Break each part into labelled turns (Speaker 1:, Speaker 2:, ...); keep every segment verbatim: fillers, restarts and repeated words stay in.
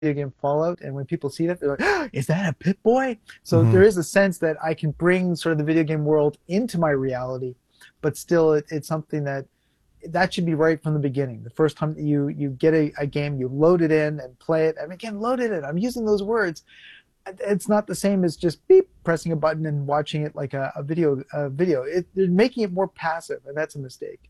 Speaker 1: game Fallout, and when people see that, they're like, oh, "Is that a Pip-Boy?" So
Speaker 2: Mm-hmm.
Speaker 1: there is a sense that I can bring sort of the video game world into my reality, but still, it, it's something that that should be right from the beginning. The first time you you get a, a game, you load it in and play it. I mean, again, load it in. I'm using those words. It's not the same as just beep pressing a button and watching it like a, a video. A video. It, they're making it more passive, and that's a mistake.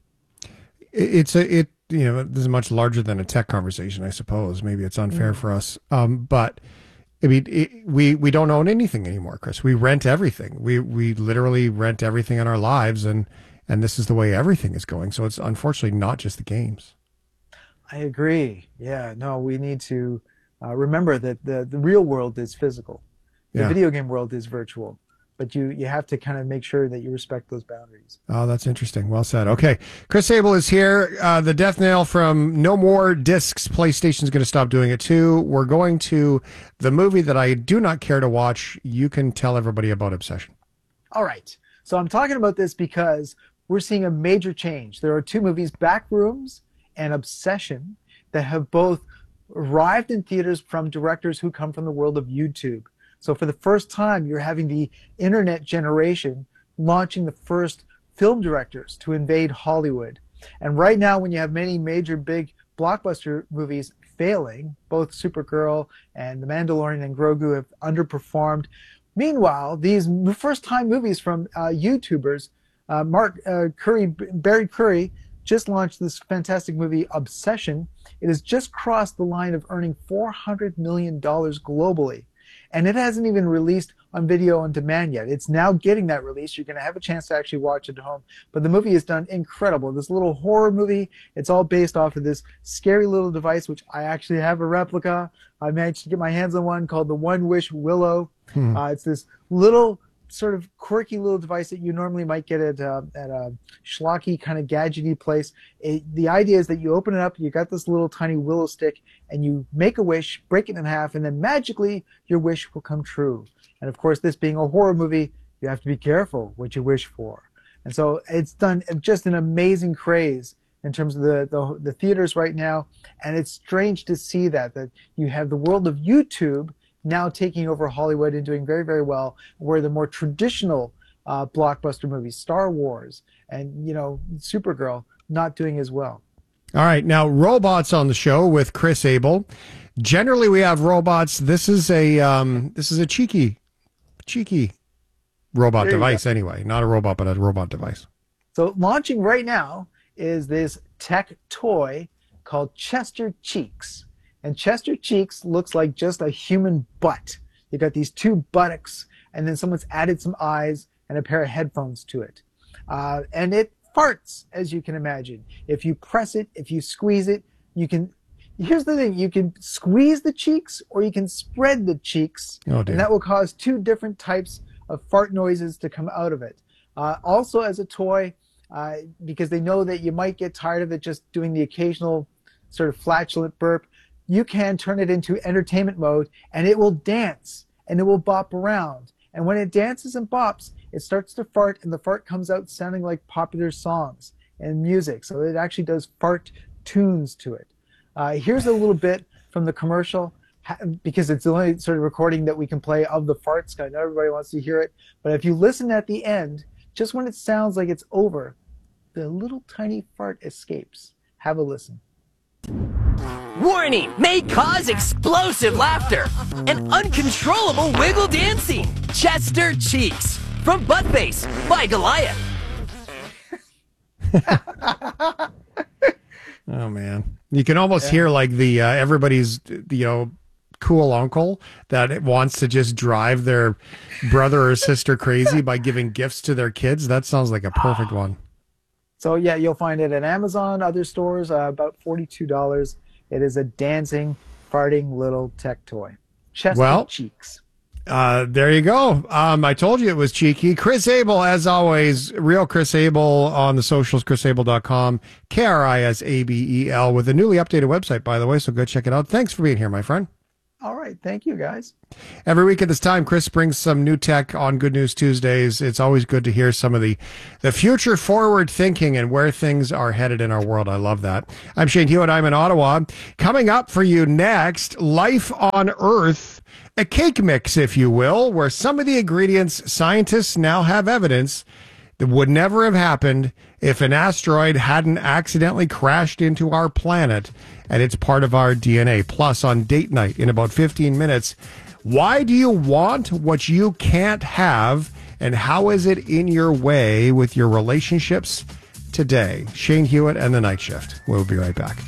Speaker 2: It's a it you know this is much larger than a tech conversation, I suppose. Maybe it's unfair
Speaker 1: Mm.
Speaker 2: for us, um, but I mean it, we we don't own anything anymore, Chris. We rent everything. We we literally rent everything in our lives, and and this is the way everything is going. So it's unfortunately not just the games.
Speaker 1: I agree. Yeah, no, we need to uh, remember that the, the real world is physical. The
Speaker 2: Yeah.
Speaker 1: video game world is virtual. But you, you have to kind of make sure that you respect those boundaries.
Speaker 2: Oh, that's interesting. Well said. Okay. Chris Sable is here. Uh, the death nail from No More Discs. PlayStation's going to stop doing it too. We're going to the movie that I do not care to watch. You can tell everybody about Obsession.
Speaker 1: All right. So I'm talking about this because we're seeing a major change. There are two movies, Backrooms and Obsession, that have both arrived in theaters from directors who come from the world of YouTube. So for the first time, you're having the internet generation launching the first film directors to invade Hollywood. And right now, when you have many major big blockbuster movies failing, both Supergirl and The Mandalorian and Grogu have underperformed. Meanwhile, these first-time movies from uh, YouTubers, uh, Mark uh, Curry, Barry Curry, just launched this fantastic movie, Obsession. It has just crossed the line of earning four hundred million dollars globally. And it hasn't even released on video on demand yet. It's now getting that release. You're going to have a chance to actually watch it at home. But the movie is done incredible. This little horror movie, it's all based off of this scary little device, which I actually have a replica. I managed to get my hands on one called the One Wish Willow.
Speaker 2: Hmm.
Speaker 1: Uh, it's this little sort of quirky little device that you normally might get at, uh, at a schlocky kind of gadgety place. It, the idea is that you open it up, you got this little tiny willow stick, and you make a wish, break it in half, and then magically your wish will come true. And of course, this being a horror movie, you have to be careful what you wish for. And so it's done just an amazing craze in terms of the, the, the theaters right now. And it's strange to see that, that you have the world of YouTube now taking over Hollywood and doing very, very well, where the more traditional uh, blockbuster movies, Star Wars and, you know, Supergirl, not doing as well.
Speaker 2: All right. Now, robots on the show with Chris Abel. Generally, we have robots. This is a um, this is a cheeky, cheeky robot device anyway. Not a robot, but a robot device.
Speaker 1: So launching right now is this tech toy called Chester Cheeks. And Chester Cheeks looks like just a human butt. You got these two buttocks, and then someone's added some eyes and a pair of headphones to it. Uh, and it farts, as you can imagine. If you press it, if you squeeze it, you can... Here's the thing. You can squeeze the cheeks, or you can spread the cheeks.
Speaker 2: Oh, dear.
Speaker 1: And that will cause two different types of fart noises to come out of it. Uh, also, as a toy, uh, because they know that you might get tired of it just doing the occasional sort of flatulent burp, you can turn it into entertainment mode, and it will dance, and it will bop around. And when it dances and bops, it starts to fart, and the fart comes out sounding like popular songs and music. So it actually does fart tunes to it. Uh, here's a little bit from the commercial, because it's the only sort of recording that we can play of the farts. I know everybody wants to hear it, but if you listen at the end, just when it sounds like it's over, the little tiny fart escapes. Have a listen.
Speaker 3: Warning! May cause explosive laughter and uncontrollable wiggle dancing. Chester Cheeks from Buttface by Goliath.
Speaker 2: Oh man, you can almost yeah. hear like the uh, everybody's you know cool uncle that wants to just drive their brother or sister crazy by giving gifts to their kids. That sounds like a perfect one.
Speaker 1: So yeah, you'll find it at Amazon, other stores, uh, about forty-two dollars. It is a dancing, farting little tech toy. Chester
Speaker 2: well,
Speaker 1: Cheeks.
Speaker 2: Uh, there you go. Um, I told you it was cheeky. Chris Abel, as always, real Chris Abel on the socials, chris abel dot com, K R I S A B E L, with a newly updated website, by the way, so go check it out. Thanks for being here, my friend.
Speaker 1: All right. Thank you, guys.
Speaker 2: Every week at this time, Chris brings some new tech on Good News Tuesdays. It's always good to hear some of the, the future forward thinking and where things are headed in our world. I love that. I'm Shane Hewitt. I'm in Ottawa. Coming up for you next, Life on Earth, a cake mix, if you will, where some of the ingredients scientists now have evidence that would never have happened if an asteroid hadn't accidentally crashed into our planet, and it's part of our D N A. Plus, on date night in about fifteen minutes, why do you want what you can't have, and how is it in your way with your relationships today? Shane Hewitt and the Night Shift. We'll be right back.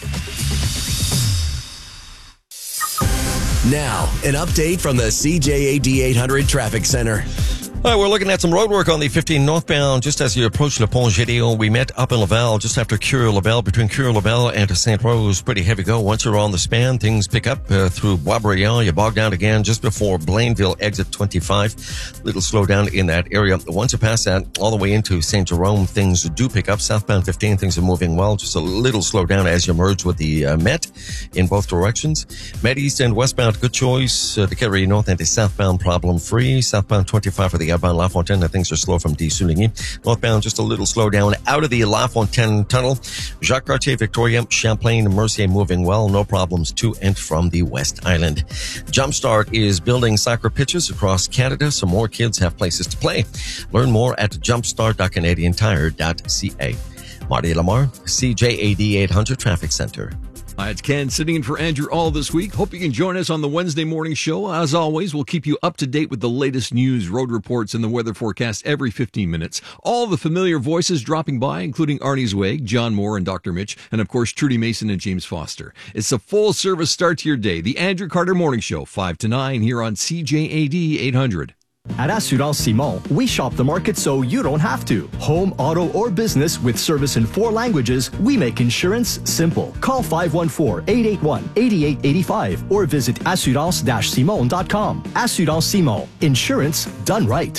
Speaker 3: Now, an update from the C J A D eight hundred Traffic Center.
Speaker 4: All right, we're looking at some road work on the fifteen northbound just as you approach Le Pont Gédéon. We met up in Laval just after Curie-Labelle, between Curie-Labelle and Saint Rose. Pretty heavy go. Once you're on the span, things pick up uh, through Boisbriand. You bog down again just before Blainville, exit twenty-five. Little slowdown in that area. Once you pass that, all the way into Saint Jerome, things do pick up. Southbound fifteen, things are moving well. Just a little slowdown as you merge with the uh, Met in both directions. Met East and westbound, good choice. Uh, the Calgary North and the southbound problem-free. Southbound twenty-five for the outbound La Fontaine, and things are slow from D. Souligny. Northbound, just a little slow down out of the La Fontaine tunnel. Jacques Cartier, Victoria, Champlain, Mercier moving well. No problems to and from the West Island. Jumpstart is building soccer pitches across Canada so more kids have places to play. Learn more at jumpstart dot canadian tire dot c a. Marty Lamar, C J A D eight hundred Traffic Center.
Speaker 5: Hi, it's Ken sitting in for Andrew all this week. Hope you can join us on the Wednesday morning show. As always, we'll keep you up to date with the latest news, road reports, and the weather forecast every fifteen minutes. All the familiar voices dropping by, including Arnie Zweig, John Moore, and Doctor Mitch, and of course, Trudy Mason and James Foster. It's a full-service start to your day. The Andrew Carter Morning Show, five to nine, here on C J A D eight hundred.
Speaker 6: At Assurance Simon, we shop the market so you don't have to. Home, auto, or business with service in four languages, we make insurance simple. Call five one four, eight eight one, eight eight eight five or visit assurance dash simon dot com. Assurance Simon. Insurance done right.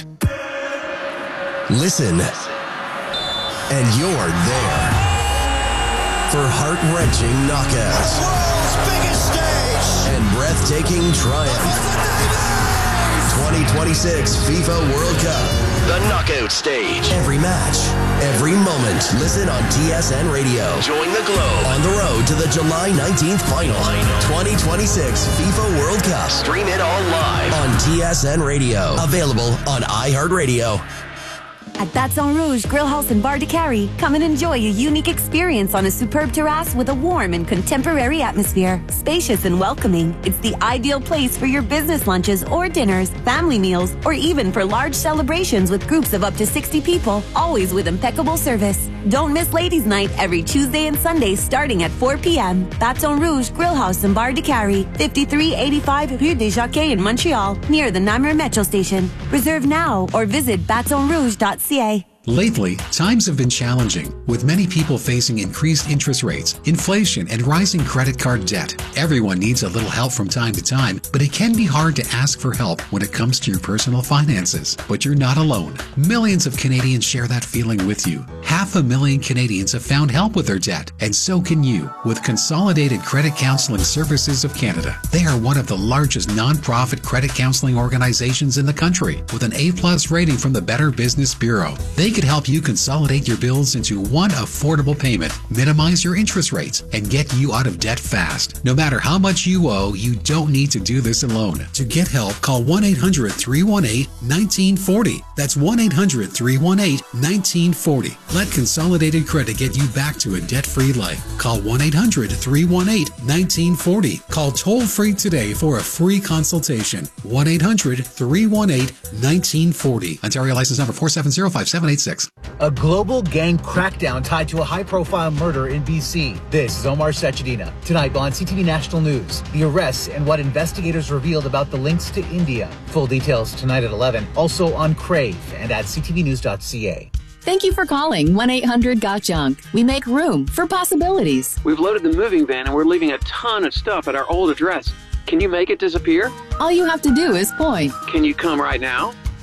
Speaker 3: Listen, and you're there for heart-wrenching knockouts.
Speaker 7: The world's biggest stage.
Speaker 3: And breathtaking triumph. twenty twenty-six FIFA World Cup. The knockout stage. Every match, every moment. Listen on T S N Radio. Join the globe on the road to the July nineteenth final. twenty twenty-six FIFA World Cup. Stream it all live on T S N Radio. Available on iHeartRadio.
Speaker 8: At Baton Rouge Grill House and Bar de Carry, come and enjoy a unique experience on a superb terrace with a warm and contemporary atmosphere. Spacious and welcoming, it's the ideal place for your business lunches or dinners, family meals, or even for large celebrations with groups of up to sixty people, always with impeccable service. Don't miss Ladies' Night every Tuesday and Sunday starting at four p.m. Baton Rouge Grill House and Bar de Carry, fifty-three eighty-five Rue des Jacquets in Montreal, near the Namur Metro Station. Reserve now or visit baton rouge dot c a.
Speaker 9: Lately, times have been challenging, with many people facing increased interest rates, inflation, and rising credit card debt. Everyone needs a little help from time to time, but it can be hard to ask for help when it comes to your personal finances. But you're not alone. Millions of Canadians share that feeling with you. Half a million Canadians have found help with their debt, and so can you with Consolidated Credit Counseling Services of Canada. They are one of the largest non-profit credit counseling organizations in the country, with an A plus rating from the Better Business Bureau. They could help you consolidate your bills into one affordable payment, minimize your interest rates, and get you out of debt fast. No matter how much you owe, you don't need to do this alone. To get help, call one eight hundred, three one eight, one nine four zero. That's one eight hundred, three one eight, one nine four zero. Let Consolidated Credit get you back to a debt-free life. Call one eight hundred, three one eight, one nine four zero. Call toll-free today for a free consultation. one eight hundred, three one eight, one nine four zero. Ontario license number four seven zero, five seven eight six.
Speaker 10: A global gang crackdown tied to a high-profile murder in B C. This is Omar Sechedina. Tonight on C T V National News, the arrests and what investigators revealed about the links to India. Full details tonight at eleven. Also on Crave and at c t v news dot c a.
Speaker 11: Thank you for calling one eight hundred got junk. We make room for possibilities.
Speaker 12: We've loaded the moving van and we're leaving a ton of stuff at our old address. Can you make it disappear?
Speaker 11: All you have to do is point.
Speaker 12: Can you come right now?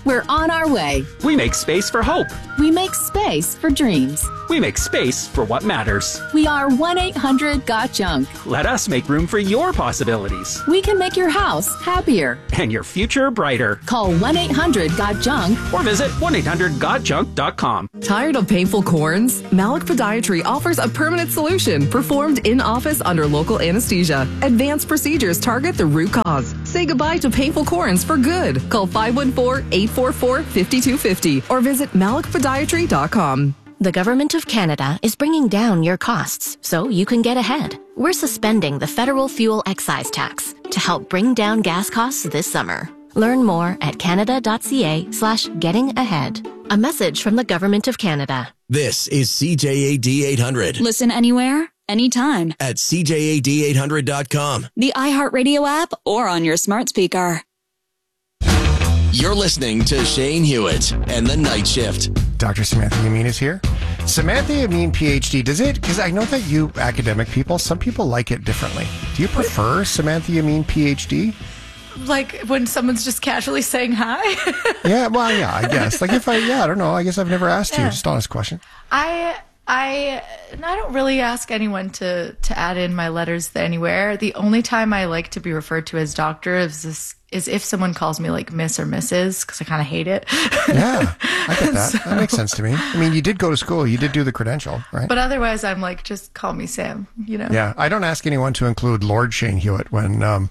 Speaker 11: We're on our way.
Speaker 13: We make space for hope.
Speaker 11: We make space for dreams.
Speaker 13: We make space for what matters.
Speaker 11: We are one eight hundred got junk.
Speaker 13: Let us make room for your possibilities.
Speaker 11: We can make your house happier.
Speaker 13: And your future brighter.
Speaker 11: Call one eight hundred got junk.
Speaker 13: Or visit one eight hundred got junk dot com.
Speaker 14: Tired of painful corns? Malik Podiatry offers a permanent solution performed in office under local anesthesia. Advanced procedures target the root cause. Say goodbye to painful corns for good. Call five one four, eight four four, five two five zero or visit malik podiatry dot com.
Speaker 15: The Government of Canada is bringing down your costs so you can get ahead. We're suspending the federal fuel excise tax to help bring down gas costs this summer. Learn more at canada.ca slash getting ahead. A message from the Government of Canada.
Speaker 3: This is C J A D eight hundred.
Speaker 16: Listen anywhere, anytime.
Speaker 3: At C J A D eight hundred dot com.
Speaker 16: The iHeartRadio app or on your smart speaker.
Speaker 3: You're listening to Shane Hewitt and the Night Shift.
Speaker 2: Doctor Samantha Yamin is here. Samantha Yamin, P H D. Does it, because I know that you academic people, some people like it differently. Do you prefer Samantha Yamin, P H D?
Speaker 17: Like when someone's just casually saying hi?
Speaker 2: Yeah, well, yeah, I guess. Like if I, yeah, I don't know. I guess I've never asked
Speaker 17: Yeah.
Speaker 2: you. Just honest question.
Speaker 17: I I I don't really ask anyone to to add in my letters anywhere. The only time I like to be referred to as doctor is this is if someone calls me like Miss or Missus because I kind of hate it.
Speaker 2: Yeah, I get that. So, that makes sense to me. I mean, you did go to school. You did do the credential, right?
Speaker 17: But otherwise, I'm like, just call me Sam. You know.
Speaker 2: Yeah, I don't ask anyone to include Lord Shane Hewitt when um,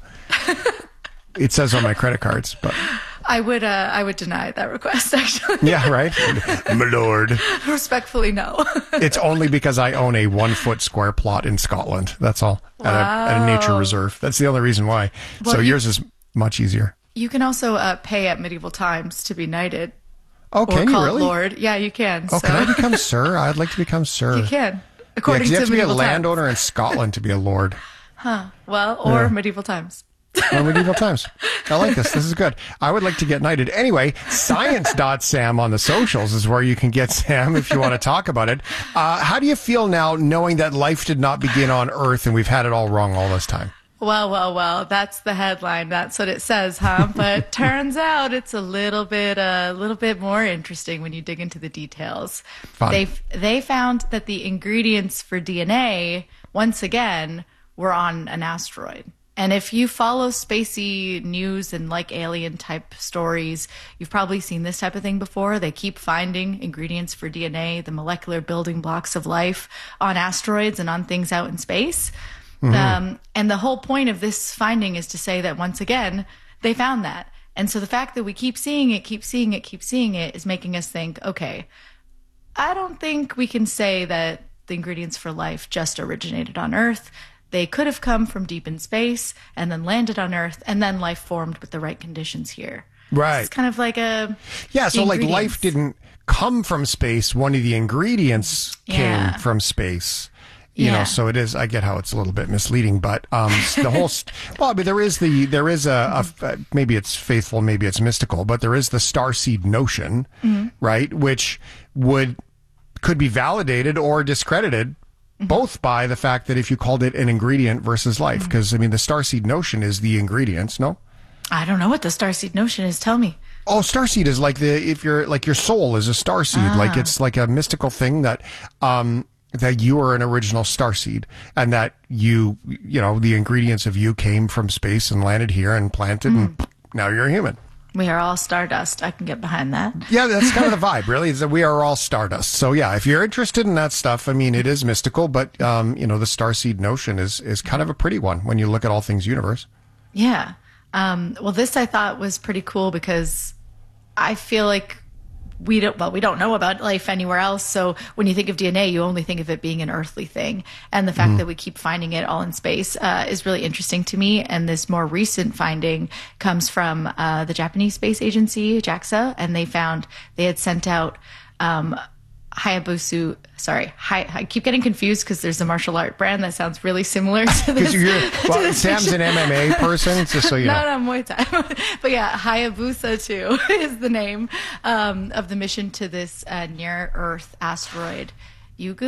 Speaker 2: it says on my credit cards, but.
Speaker 17: I would uh, I would deny that request, actually.
Speaker 2: Yeah, right? My lord.
Speaker 17: Respectfully, no.
Speaker 2: It's only because I own a one-foot square plot in Scotland. That's all. Wow. At, a, at a nature reserve. That's the only reason why. Well, so you, yours is much easier.
Speaker 17: You can also uh, pay at medieval times to be knighted.
Speaker 2: Oh, can you really?
Speaker 17: Lord. Yeah, you can.
Speaker 2: Oh,
Speaker 17: so.
Speaker 2: Can I become sir? I'd like to become sir.
Speaker 17: You can. According
Speaker 2: yeah, you
Speaker 17: to
Speaker 2: have to be a
Speaker 17: medieval
Speaker 2: landowner
Speaker 17: times.
Speaker 2: in Scotland to be a lord.
Speaker 17: Huh. Well, or
Speaker 2: Yeah.
Speaker 17: medieval times.
Speaker 2: Or medieval times. I like this. This is good. I would like to get knighted. Anyway, science dot sam on the socials is where you can get Sam if you want to talk about it. Uh, how do you feel now knowing that life did not begin on Earth and we've had it all wrong all this time?
Speaker 17: Well, well, well, that's the headline. That's what it says, huh? But turns out it's a little bit, a little bit more interesting when you dig into the details.
Speaker 2: Fun.
Speaker 17: They they found that the ingredients for D N A, once again, were on an asteroid. And if you follow spacey news and like alien type stories, you've probably seen this type of thing before. They keep finding ingredients for D N A, the molecular building blocks of life, on asteroids and on things out in space. Mm-hmm. Um, and the whole point of this finding is to say that once again, they found that. And so the fact that we keep seeing it, keep seeing it, keep seeing it is making us think, okay, I don't think we can say that the ingredients for life just originated on Earth. They could have come from deep in space and then landed on Earth, and then life formed with the right conditions here.
Speaker 2: Right.
Speaker 17: It's kind of like a
Speaker 2: yeah. So like life didn't come from space. One of the ingredients
Speaker 17: Yeah.
Speaker 2: came from space. You
Speaker 17: Yeah.
Speaker 2: know, so it is. I get how it's a little bit misleading, but um, the whole. Well, I mean, there is the there is a, a maybe it's faithful, maybe it's mystical, but there is the starseed notion,
Speaker 17: Mhm.
Speaker 2: right? Which would could be validated or discredited. Both by the fact that if you called it an ingredient versus life, because I mean the starseed notion is the ingredients, no?
Speaker 17: I don't know what the starseed notion is. Tell me.
Speaker 2: Oh, starseed is like the if you're like your soul is a starseed,
Speaker 17: Ah.
Speaker 2: like it's like a mystical thing that um that you are an original starseed and that you you know the ingredients of you came from space and landed here and planted and now you're a human.
Speaker 17: We are all stardust. I can get behind that.
Speaker 2: Yeah, that's kind of the vibe, really, is that we are all stardust. So yeah, if you're interested in that stuff, I mean, it is mystical, but um, you know, the starseed notion is is kind of a pretty one when you look at all things universe.
Speaker 17: Yeah. Um, well, this I thought was pretty cool because I feel like we don't, well, we don't know about life anywhere else. So when you think of D N A, you only think of it being an earthly thing. And the fact
Speaker 2: Mm-hmm.
Speaker 17: that we keep finding it all in space uh, is really interesting to me. And this more recent finding comes from uh, the Japanese Space Agency, JAXA, and they found they had sent out um, Hayabusa, sorry, Hi, I keep getting confused because there's a martial art brand that sounds really similar to this.
Speaker 2: Because you're
Speaker 17: to
Speaker 2: well,
Speaker 17: this
Speaker 2: Sam's an M M A person, just so you
Speaker 17: no,
Speaker 2: know.
Speaker 17: no, Muay Thai. But yeah, Hayabusa two is the name um, of the mission to this uh, near-Earth asteroid, Yugu.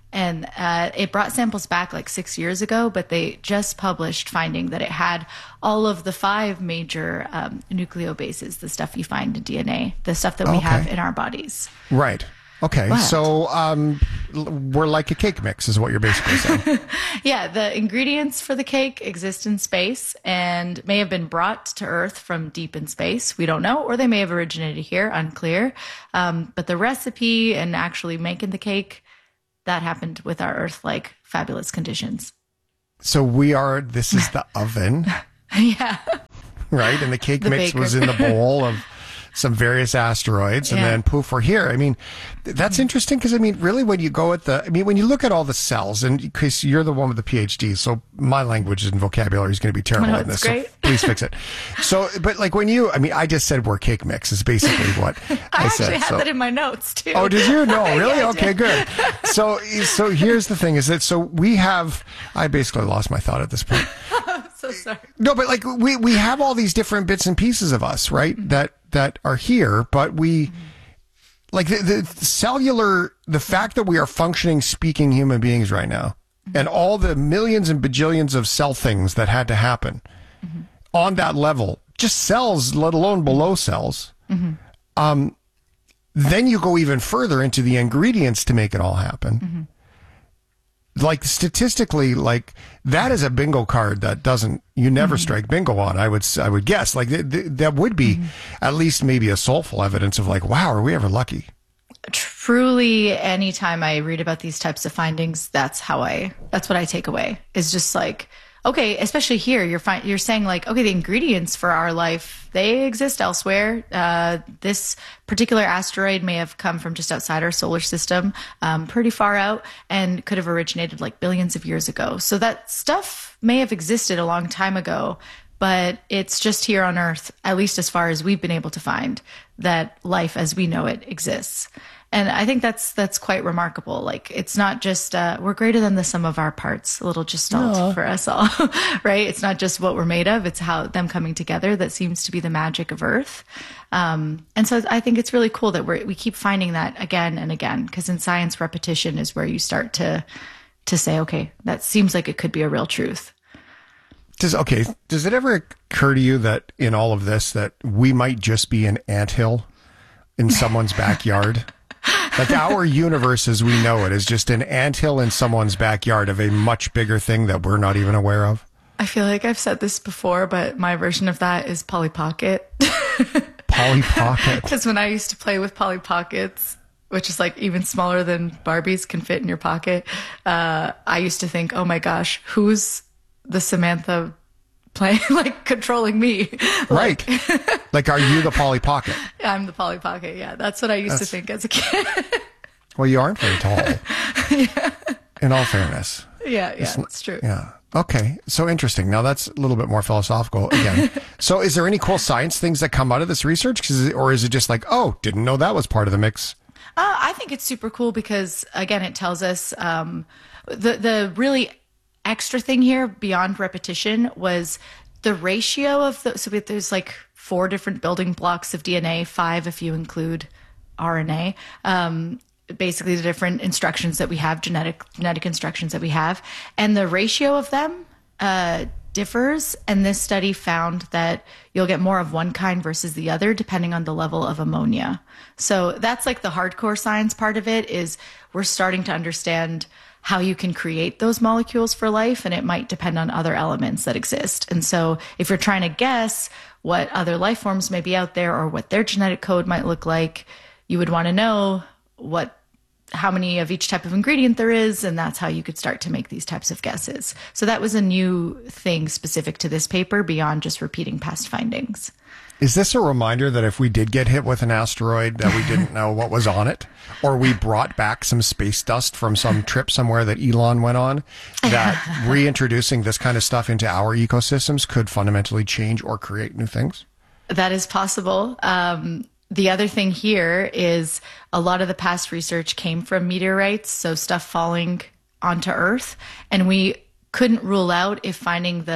Speaker 17: And uh, it brought samples back like six years ago, but they just published finding that it had all of the five major um, nucleobases, the stuff you find in D N A, the stuff that we
Speaker 2: Okay.
Speaker 17: have in our bodies.
Speaker 2: Right. Okay.
Speaker 17: Wow.
Speaker 2: So um, l- we're like a cake mix, is what you're basically saying.
Speaker 17: Yeah, the ingredients for the cake exist in space and may have been brought to Earth from deep in space. We don't know, or they may have originated here, unclear. Um, but the recipe and actually making the cake, that happened with our Earth-like fabulous conditions.
Speaker 2: So we are, this is the oven,
Speaker 17: Yeah.
Speaker 2: right? And the cake
Speaker 17: The
Speaker 2: mix
Speaker 17: baker.
Speaker 2: was in the bowl of some various asteroids, and
Speaker 17: Yeah.
Speaker 2: then poof, we're here. I mean, th- that's interesting because, I mean, really, when you go at the, I mean, when you look at all the cells, and Chris, you're the one with the PhD, so my language and vocabulary is going to be terrible
Speaker 17: No,
Speaker 2: in
Speaker 17: it's
Speaker 2: this.
Speaker 17: great.
Speaker 2: So please fix it. So, but like when you, I mean, I just said we're cake mix is basically what I,
Speaker 17: I
Speaker 2: said.
Speaker 17: actually had
Speaker 2: so.
Speaker 17: that in my notes, too.
Speaker 2: Oh, did you? No, really?
Speaker 17: Yeah, I
Speaker 2: Okay,
Speaker 17: did.
Speaker 2: good. So, so here's the thing: is that so we have. I basically lost my thought at this point.
Speaker 17: I'm so sorry.
Speaker 2: No, but like we we have all these different bits and pieces of us, right?
Speaker 17: Mm-hmm.
Speaker 2: That that are here, but we like the, the cellular. The fact that we are functioning, speaking human beings right now,
Speaker 17: Mm-hmm.
Speaker 2: and all the millions and bajillions of cell things that had to happen
Speaker 17: Mm-hmm.
Speaker 2: on that level, just cells, let alone below cells.
Speaker 17: Mm-hmm.
Speaker 2: Um, then you go even further into the ingredients to make it all happen.
Speaker 17: Mm-hmm.
Speaker 2: Like statistically, like that is a bingo card that doesn't, you never
Speaker 17: Mm-hmm.
Speaker 2: strike bingo on. I would, s- I would guess like th- th- that would be
Speaker 17: Mm-hmm.
Speaker 2: at least maybe a soulful evidence of like, wow, are we ever lucky?
Speaker 17: Truly, anytime I read about these types of findings, that's how I, that's what I take away, is just like, okay, especially here, you're fi- you're saying like, okay, the ingredients for our life, they exist elsewhere. Uh, this particular asteroid may have come from just outside our solar system, um, pretty far out, and could have originated like billions of years ago. So that stuff may have existed a long time ago, but it's just here on Earth, at least as far as we've been able to find, that life as we know it exists. And I think that's that's quite remarkable. Like, it's not just uh, we're greater than the sum of our parts. A little gestalt
Speaker 2: Aw.
Speaker 17: for us all, right? It's not just what we're made of; it's how them coming together that seems to be the magic of Earth. Um, and so I think it's really cool that we we keep finding that again and again, because in science, repetition is where you start to to say, okay, that seems like it could be a real truth.
Speaker 2: Does okay? Does it ever occur to you that in all of this that we might just be an anthill in someone's backyard? Like our universe as we know it is just an anthill in someone's backyard of a much bigger thing that we're not even aware of.
Speaker 17: I feel like I've said this before, but my version of that is Polly Pocket.
Speaker 2: Polly Pocket.
Speaker 17: Because when I used to play with Polly Pockets, which is like even smaller than Barbies, can fit in your pocket, uh, I used to think, oh my gosh, who's the Samantha playing, like controlling me?
Speaker 2: Right. Like, are you the Polly Pocket?
Speaker 17: I'm the Polly Pocket. Yeah, that's what I used
Speaker 2: That's-
Speaker 17: to think as a kid.
Speaker 2: Well, you aren't very tall.
Speaker 17: yeah.
Speaker 2: In all fairness.
Speaker 17: Yeah, yeah,
Speaker 2: It's n-
Speaker 17: it's true.
Speaker 2: Yeah. Okay. So interesting. Now that's a little bit more philosophical again. So is there any cool science things that come out of this research? 'Cause it- or is it just like, oh, didn't know that was part of the mix?
Speaker 17: Uh, I think it's super cool because, again, it tells us um, the the really extra thing here beyond repetition was the ratio of the. So there's like four different building blocks of D N A, five if you include R N A. Um, basically, the different instructions that we have, genetic genetic instructions that we have, and the ratio of them uh, differs. And this study found that you'll get more of one kind versus the other depending on the level of ammonia. So that's like the hardcore science part of it, is we're starting to understand how you can create those molecules for life, and it might depend on other elements that exist. And so if you're trying to guess what other life forms may be out there or what their genetic code might look like, you would want to know what how many of each type of ingredient there is, and that's how you could start to make these types of guesses. So that was a new thing specific to this paper beyond just repeating past findings.
Speaker 2: Is this a reminder that if we did get hit with an asteroid that we didn't know what was on it, or we brought back some space dust from some trip somewhere that Elon went on, that reintroducing this kind of stuff into our ecosystems could fundamentally change or create new things?
Speaker 17: That is possible. Um, the other thing here is a lot of the past research came from meteorites, so stuff falling onto Earth, and we couldn't rule out if finding the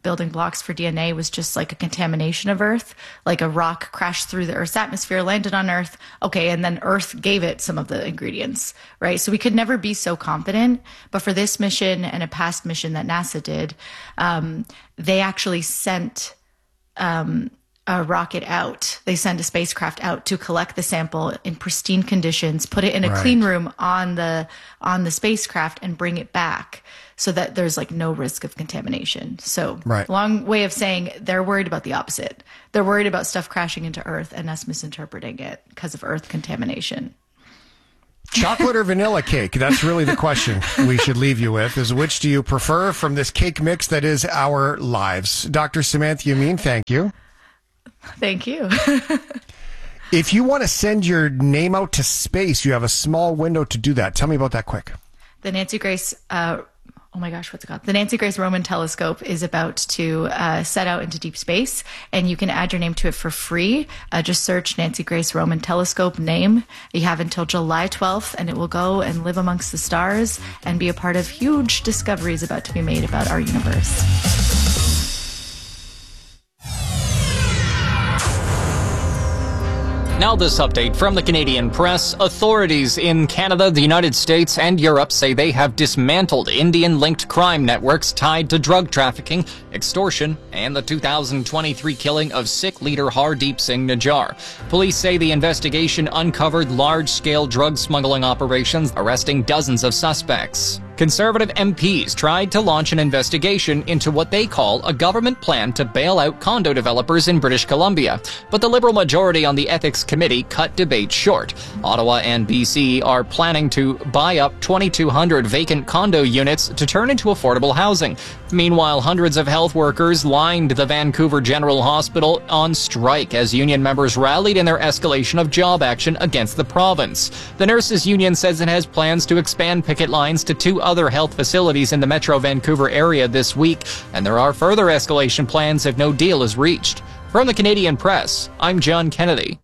Speaker 17: building blocks for D N A was just like a contamination of Earth, like a rock crashed through the Earth's atmosphere, landed on Earth. Okay, and then Earth gave it some of the ingredients, right? So we could never be so confident. But for this mission and a past mission that NASA did, um, they actually sent um, a rocket out. They sent a spacecraft out to collect the sample in pristine conditions, put it in a
Speaker 2: Right.
Speaker 17: clean room on the on the spacecraft, and bring it back, so that there's like no risk of contamination. So
Speaker 2: Right.
Speaker 17: long way of saying they're worried about the opposite. They're worried about stuff crashing into Earth and us misinterpreting it because of Earth contamination.
Speaker 2: Chocolate or vanilla cake? That's really the question we should leave you with, is which do you prefer from this cake mix that is our lives? Doctor Samantha Yamin, thank you.
Speaker 17: Thank you.
Speaker 2: If you want to send your name out to space, you have a small window to do that. Tell me about that quick.
Speaker 17: The Nancy Grace, uh, oh my gosh, what's it called? The Nancy Grace Roman Telescope is about to uh, set out into deep space, and you can add your name to it for free. Uh, just search Nancy Grace Roman Telescope name. You have until July twelfth, and it will go and live amongst the stars and be a part of huge discoveries about to be made about our universe.
Speaker 18: Now this update from the Canadian press. Authorities in Canada, the United States, and Europe say they have dismantled Indian-linked crime networks tied to drug trafficking, extortion, and the two thousand twenty-three killing of Sikh leader Hardeep Singh Nijjar. Police say the investigation uncovered large-scale drug smuggling operations, arresting dozens of suspects. Conservative M Ps tried to launch an investigation into what they call a government plan to bail out condo developers in British Columbia, but the Liberal majority on the Ethics Committee cut debate short. Ottawa and B C are planning to buy up twenty-two hundred vacant condo units to turn into affordable housing. Meanwhile, hundreds of health workers lined the Vancouver General Hospital on strike as union members rallied in their escalation of job action against the province. The nurses' union says it has plans to expand picket lines to two other health facilities in the Metro Vancouver area this week, and there are further escalation plans if no deal is reached. From the Canadian Press, I'm John Kennedy.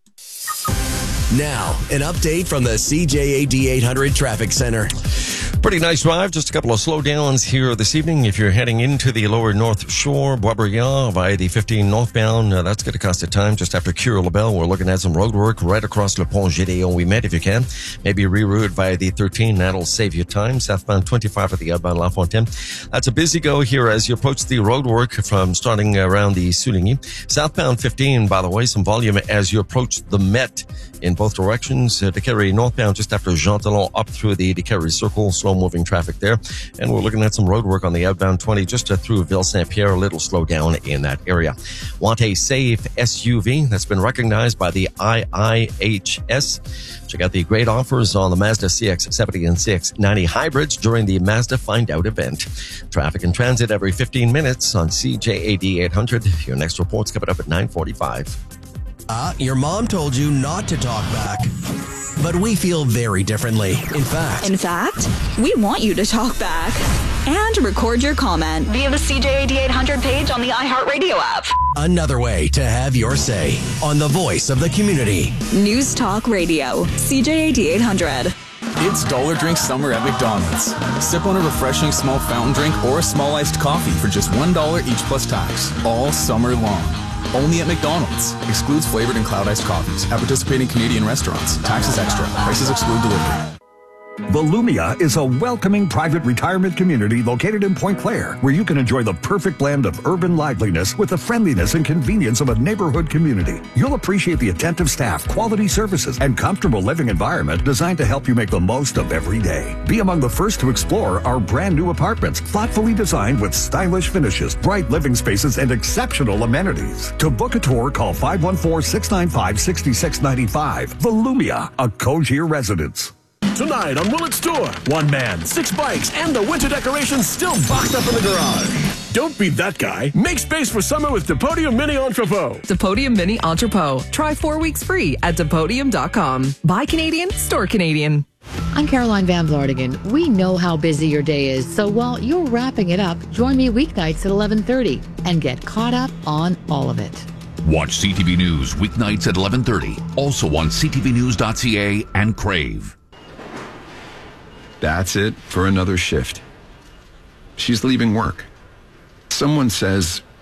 Speaker 3: Now, an update from the C J A D eight hundred Traffic Center.
Speaker 4: Pretty nice drive. Just a couple of slowdowns here this evening. If you're heading into the lower North Shore, Boisbriand via the fifteen northbound, uh, that's going to cost you time. Just after Cure-Labelle, we're looking at some road work right across Le Pont Gédéon. We met if you can. Maybe reroute via the thirteen. That'll save you time. Southbound twenty-five at the outbound La Fontaine. That's a busy go here as you approach the road work from starting around the Souligny. Southbound fifteen, by the way, some volume as you approach the Met in both directions. Uh, Décarie northbound just after Jean Talon up through the Décarie Circle. Slow moving traffic there. And we're looking at some road work on the outbound twenty just uh, through Ville Saint-Pierre, a little slow down in that area. Want a safe S U V that's been recognized by the I I H S? Check out the great offers on the Mazda C X seventy and C X ninety hybrids during the Mazda Find Out event. Traffic and transit every fifteen minutes on C J A D eight hundred. Your next report's coming up at nine forty-five.
Speaker 3: Uh, your mom told you not to talk back. But we feel very differently. In fact,
Speaker 16: In fact, we want you to talk back and record your comment via the C J A D eight hundred page on the iHeartRadio app.
Speaker 3: another way to have your say on the voice of the community.
Speaker 16: News Talk Radio, C J A D eight hundred.
Speaker 19: It's Dollar Drink Summer at McDonald's. Sip on a refreshing small fountain drink or a small iced coffee for just one dollar each plus tax, all summer long. Only at McDonald's. Excludes flavored and cloud iced coffees at participating Canadian restaurants. Taxes extra. Prices exclude delivery.
Speaker 20: Volumia is a welcoming private retirement community located in Point Claire, where you can enjoy the perfect blend of urban liveliness with the friendliness and convenience of a neighborhood community. You'll appreciate the attentive staff, quality services, and comfortable living environment designed to help you make the most of every day. Be among the first to explore our brand new apartments, thoughtfully designed with stylish finishes, bright living spaces, and exceptional amenities. To book a tour, call five one four, six nine five, six six nine five. Volumia, a Cogier residence.
Speaker 21: Tonight on Willet's Tour, one man, six bikes, and the winter decorations still boxed up in the garage. Don't be that guy. Make space for summer with Depodium Mini Entrepot.
Speaker 14: Depodium Mini Entrepot. Try four weeks free at Depodium dot com. Buy Canadian, store Canadian.
Speaker 22: I'm Caroline Van Vlartigan. We know how busy your day is, so while you're wrapping it up, join me weeknights at eleven thirty and get caught up on all of it.
Speaker 23: Watch C T V News weeknights at eleven thirty, also on C T V news dot C A and Crave.
Speaker 24: That's it for another shift. She's leaving work. Someone says,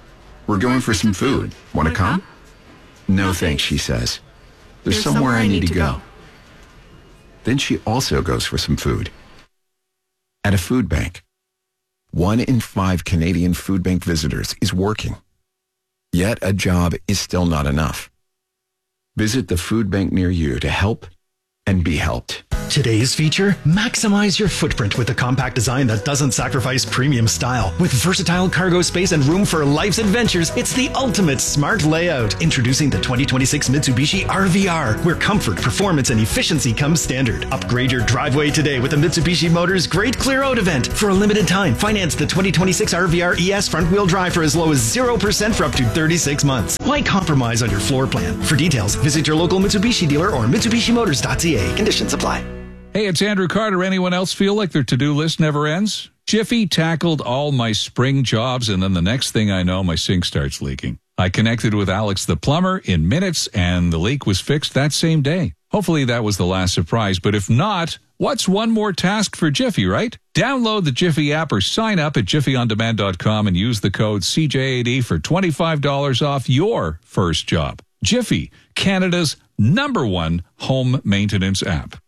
Speaker 1: We're going for some food. Want to come? No thanks, she says. There's somewhere I need to go. Then she also goes for some food. At a food bank. One in five Canadian food bank visitors is working. Yet a job is still not enough. Visit the food bank near you to help and be helped.
Speaker 5: Today's feature, maximize your footprint with a compact design that doesn't sacrifice premium style. With versatile cargo space and room for life's adventures, it's the ultimate smart layout. Introducing the twenty twenty-six Mitsubishi R V R, where comfort, performance, and efficiency come standard. Upgrade your driveway today with the Mitsubishi Motors Great Clear Out event. For a limited time, finance the twenty twenty-six R V R E S front-wheel drive for as low as zero percent for up to thirty-six months. Why compromise on your floor plan? For details, visit your local Mitsubishi dealer or Mitsubishi Motors dot C A. Conditions apply.
Speaker 6: Hey, it's Andrew Carter. Anyone else feel like their to-do list never ends? Jiffy tackled all my spring jobs, and then the next thing I know, my sink starts leaking. I connected with Alex the plumber in minutes, and the leak was fixed that same day. Hopefully that was the last surprise, but if not, what's one more task for Jiffy, right? Download the Jiffy app or sign up at jiffy on demand dot com and use the code C J A D for twenty-five dollars off your first job. Jiffy, Canada's number one home maintenance app.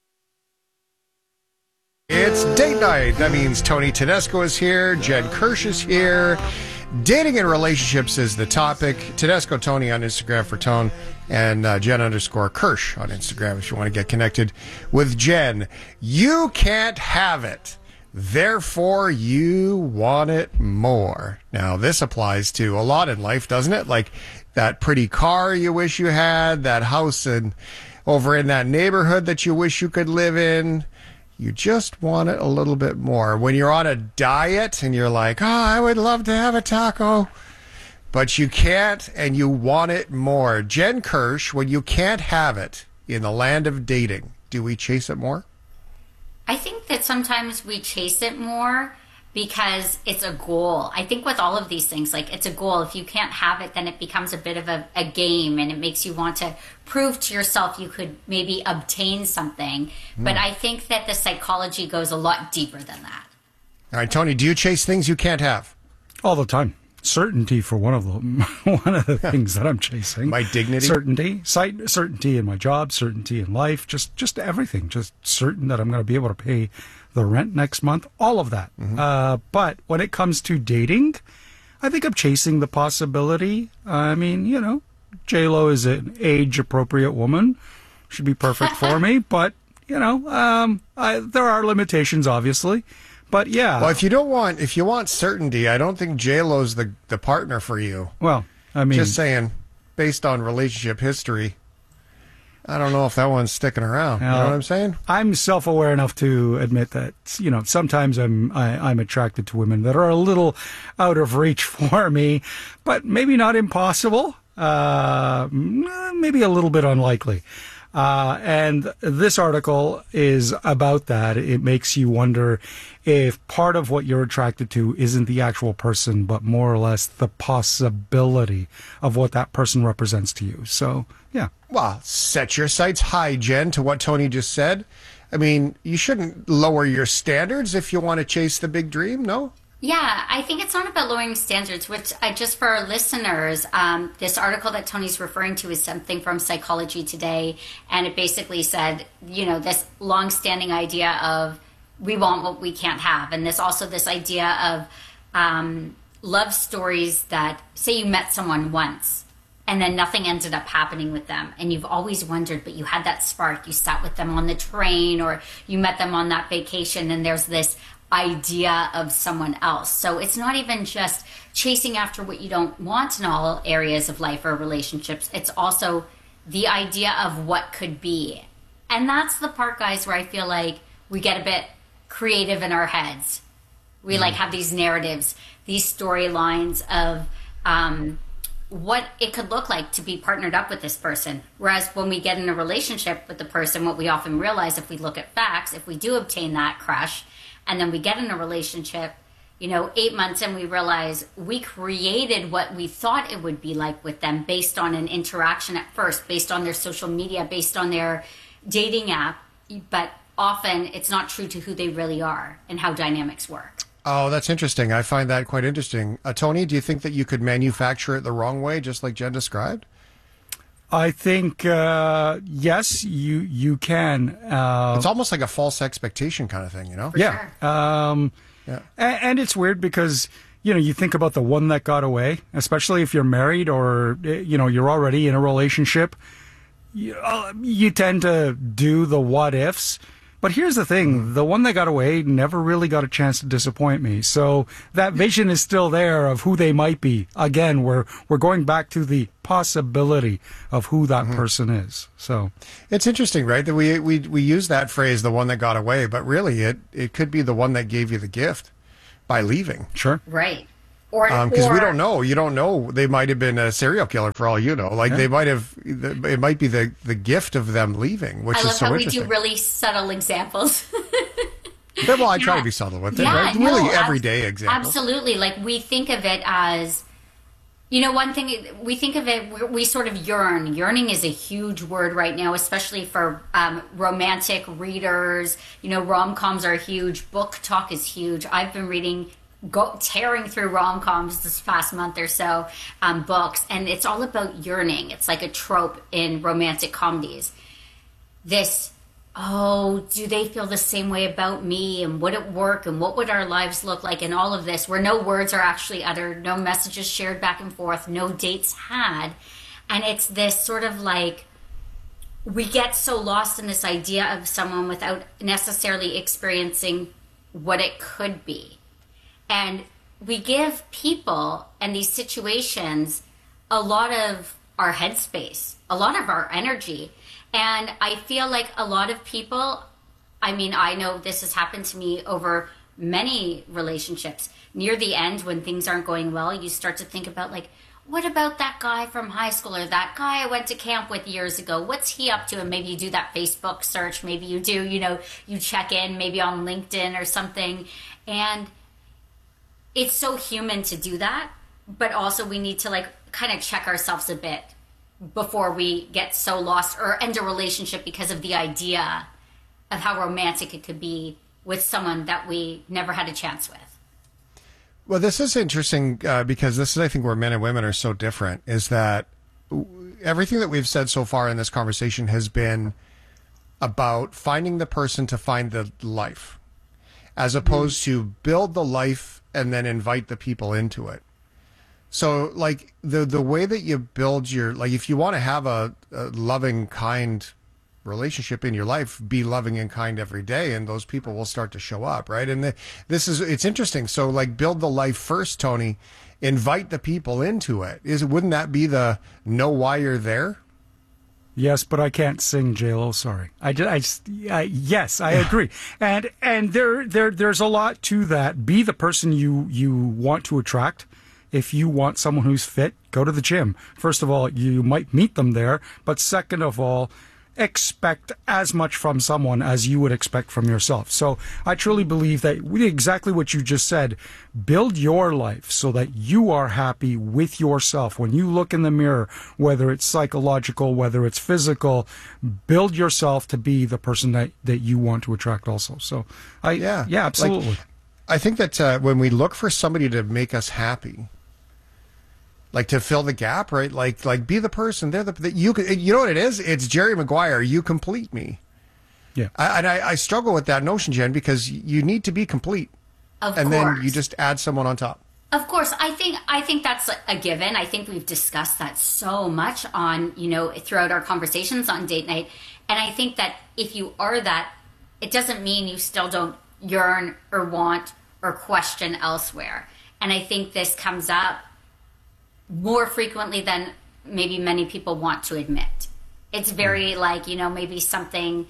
Speaker 2: It's date night. That means Tony Tedesco is here. Jen Kirsch is here. Dating and relationships is the topic. Tedesco Tony on Instagram for Tone, and uh, Jen underscore Kirsch on Instagram if you want to get connected with Jen. You can't have it. Therefore, you want it more. Now, this applies to a lot in life, doesn't it? Like that pretty car you wish you had, that house in, over in that neighborhood that you wish you could live in. You just want it a little bit more. When you're on a diet and you're like, oh, I would love to have a taco, but you can't and you want it more. Jen Kirsch, when you can't have it in the land of dating, do we chase it more?
Speaker 24: I think that sometimes we chase it more because it's a goal. I think with all of these things, like it's a goal. If you can't have it, then it becomes a bit of a, a game, and it makes you want to prove to yourself you could maybe obtain something. Mm. But I think that the psychology goes a lot deeper than that.
Speaker 2: All right, Tony, do you chase things you can't have?
Speaker 25: All the time. Certainty for one of them. One of the things that I'm chasing.
Speaker 2: My dignity?
Speaker 25: Certainty. Sight, certainty in my job, certainty in life, just, just everything. Just certain that I'm going to be able to pay the rent next month, all of that. Mm-hmm. Uh, but when it comes to dating, I think I'm chasing the possibility. I mean, you know, J-Lo is an age-appropriate woman. Should be perfect for me. But, you know, um, I, there are limitations, obviously. But, yeah.
Speaker 2: Well, if you don't want, if you want certainty, I don't think J-Lo's the, the partner for you.
Speaker 25: Well, I mean.
Speaker 2: Just saying, based on relationship history, I don't know if that one's sticking around. You know what I'm saying?
Speaker 25: I'm self-aware enough to admit that, you know, sometimes I'm I, I'm attracted to women that are a little out of reach for me, but maybe not impossible. Uh, maybe a little bit unlikely. Uh, and this article is about that. It makes you wonder if part of what you're attracted to isn't the actual person, but more or less the possibility of what that person represents to you. So, yeah.
Speaker 2: Well, set your sights high, Jen, to what Tony just said. I mean, you shouldn't lower your standards if you want to chase the big dream, no?
Speaker 24: Yeah, I think it's not about lowering standards, which I just for our listeners, um, this article that Tony's referring to is something from Psychology Today, and it basically said, you know, this long-standing idea of we want what we can't have, and this also this idea of um, love stories that, say you met someone once, and then nothing ended up happening with them, and you've always wondered, but you had that spark, you sat with them on the train, or you met them on that vacation, and there's this idea of someone else. So it's not even just chasing after what you don't want in all areas of life or relationships. It's also the idea of what could be. And that's the part, guys, where I feel like we get a bit creative in our heads. We mm. like have these narratives, these storylines of um, what it could look like to be partnered up with this person. Whereas when we get in a relationship with the person, what we often realize if we look at facts, if we do obtain that crush, and then we get in a relationship, you know, eight months in, we realize we created what we thought it would be like with them based on an interaction at first, based on their social media, based on their dating app. But often it's not true to who they really are and how dynamics work.
Speaker 2: Oh, that's interesting. I find that quite interesting. Uh, Tony, do you think that you could manufacture it the wrong way, just like Jen described?
Speaker 25: I think uh, yes, you you can. Uh,
Speaker 2: it's almost like a false expectation kind of thing, you know?
Speaker 25: Yeah. Um,
Speaker 2: yeah.
Speaker 25: And, and it's weird because, you know, you think about the one that got away, especially if you're married or, you know, you're already in a relationship. You, uh, you tend to do the what ifs. But here's the thing, the one that got away never really got a chance to disappoint me. So that vision is still there of who they might be. Again, we're we're going back to the possibility of who that mm-hmm. person is. So
Speaker 2: it's interesting, right? That we, we we use that phrase, the one that got away, but really it, it could be the one that gave you the gift by leaving.
Speaker 25: Sure.
Speaker 24: Right. Or
Speaker 2: because um,
Speaker 24: or,
Speaker 2: we don't know. You don't know. They might have been a serial killer for all you know. Like yeah. they might have. It might be the, the gift of them leaving, which
Speaker 24: I
Speaker 2: is
Speaker 24: love
Speaker 2: so
Speaker 24: how
Speaker 2: interesting.
Speaker 24: we do really subtle examples.
Speaker 2: yeah, well, I
Speaker 24: yeah.
Speaker 2: try to be subtle with it.
Speaker 24: Yeah,
Speaker 2: Right?
Speaker 24: no,
Speaker 2: Really,
Speaker 24: ab-
Speaker 2: everyday examples.
Speaker 24: Absolutely. Like we think of it as, you know, one thing we think of it. We, we sort of yearn. Yearning is a huge word right now, especially for um, romantic readers. You know, rom-coms are huge. Book talk is huge. I've been reading. Go tearing through rom-coms this past month or so, um, books, and it's all about yearning. It's like a trope in romantic comedies. This, oh, do they feel the same way about me, and would it work, and what would our lives look like, and all of this, where no words are actually uttered, no messages shared back and forth, no dates had, and it's this sort of like, we get so lost in this idea of someone without necessarily experiencing what it could be. And we give people and these situations a lot of our headspace, a lot of our energy. And I feel like a lot of people, I mean, I know this has happened to me over many relationships. Near the end, when things aren't going well, you start to think about like, what about that guy from high school or that guy I went to camp with years ago? What's he up to? And maybe you do that Facebook search. Maybe you do, you know, you check in maybe on LinkedIn or something. And it's so human to do that, but also we need to like kind of check ourselves a bit before we get so lost or end a relationship because of the idea of how romantic it could be with someone that we never had a chance with.
Speaker 2: Well, this is interesting uh, because this is, I think, where men and women are so different, is that everything that we've said so far in this conversation has been about finding the person to find the life, as opposed mm-hmm. to build the life and then invite the people into it. So like the the way that you build your, like if you want to have a, a loving, kind relationship in your life, be loving and kind every day, and those people will start to show up, right? And the, this is, it's interesting. So like build the life first, Tony, invite the people into it. Is wouldn't that be the know why you're there?
Speaker 25: Yes, but I can't sing, J Lo. Sorry, I, just, I, just, I yes, I agree, and and there there there's a lot to that. Be the person you you want to attract. If you want someone who's fit, go to the gym. First of all, you might meet them there, but second of all, expect as much from someone as you would expect from yourself. So I truly believe that we, exactly what you just said, build your life so that you are happy with yourself. When you look in the mirror, whether it's psychological, whether it's physical, build yourself to be the person that, that you want to attract also. So I, yeah, yeah, absolutely.
Speaker 2: Like, I think that uh, when we look for somebody to make us happy, like to fill the gap, right? Like, like be the person. They're the that you. You know what it is? It's Jerry Maguire. You complete me.
Speaker 25: Yeah,
Speaker 2: I, and I, I struggle with that notion, Jen, because you need to be complete,
Speaker 24: of
Speaker 2: and
Speaker 24: course.
Speaker 2: then you just add someone on top.
Speaker 24: Of course, I think I think that's a given. I think we've discussed that so much on you know throughout our conversations on date night, and I think that if you are that, it doesn't mean you still don't yearn or want or question elsewhere. And I think this comes up more frequently than maybe many people want to admit. It's very like, you know, maybe something